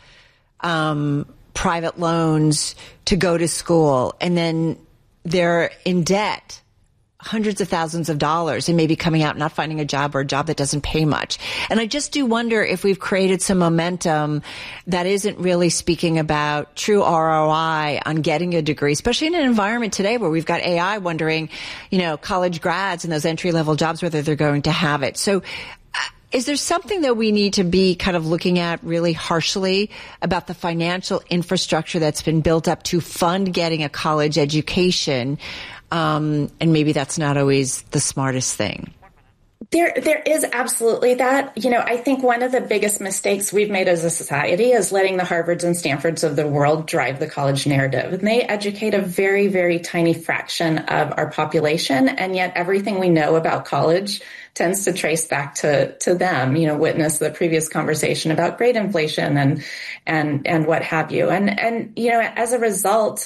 [SPEAKER 2] um, private loans to go to school, and then they're in debt hundreds of thousands of dollars and maybe coming out not finding a job or a job that doesn't pay much. And I just do wonder if we've created some momentum that isn't really speaking about true R O I on getting a degree, especially in an environment today where we've got A I wondering, you know, college grads and those entry-level jobs, whether they're going to have it. So uh, is there something that we need to be kind of looking at really harshly about the financial infrastructure that's been built up to fund getting a college education? Um, and maybe that's not always the smartest thing.
[SPEAKER 10] There, there is absolutely that. You know, I think one of the biggest mistakes we've made as a society is letting the Harvards and Stanfords of the world drive the college narrative. And they educate a very, very tiny fraction of our population. And yet everything we know about college tends to trace back to, to them, you know, witness the previous conversation about grade inflation and, and, and what have you. And, and, you know, as a result,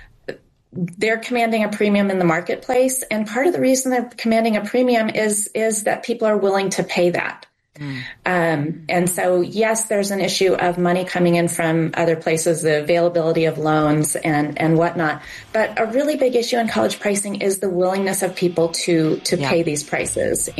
[SPEAKER 10] they're commanding a premium in the marketplace. And part of the reason they're commanding a premium is, is that people are willing to pay that. Mm. Um, and so, yes, there's an issue of money coming in from other places, the availability of loans and, and whatnot. But a really big issue in college pricing is the willingness of people to, to yeah. pay these prices.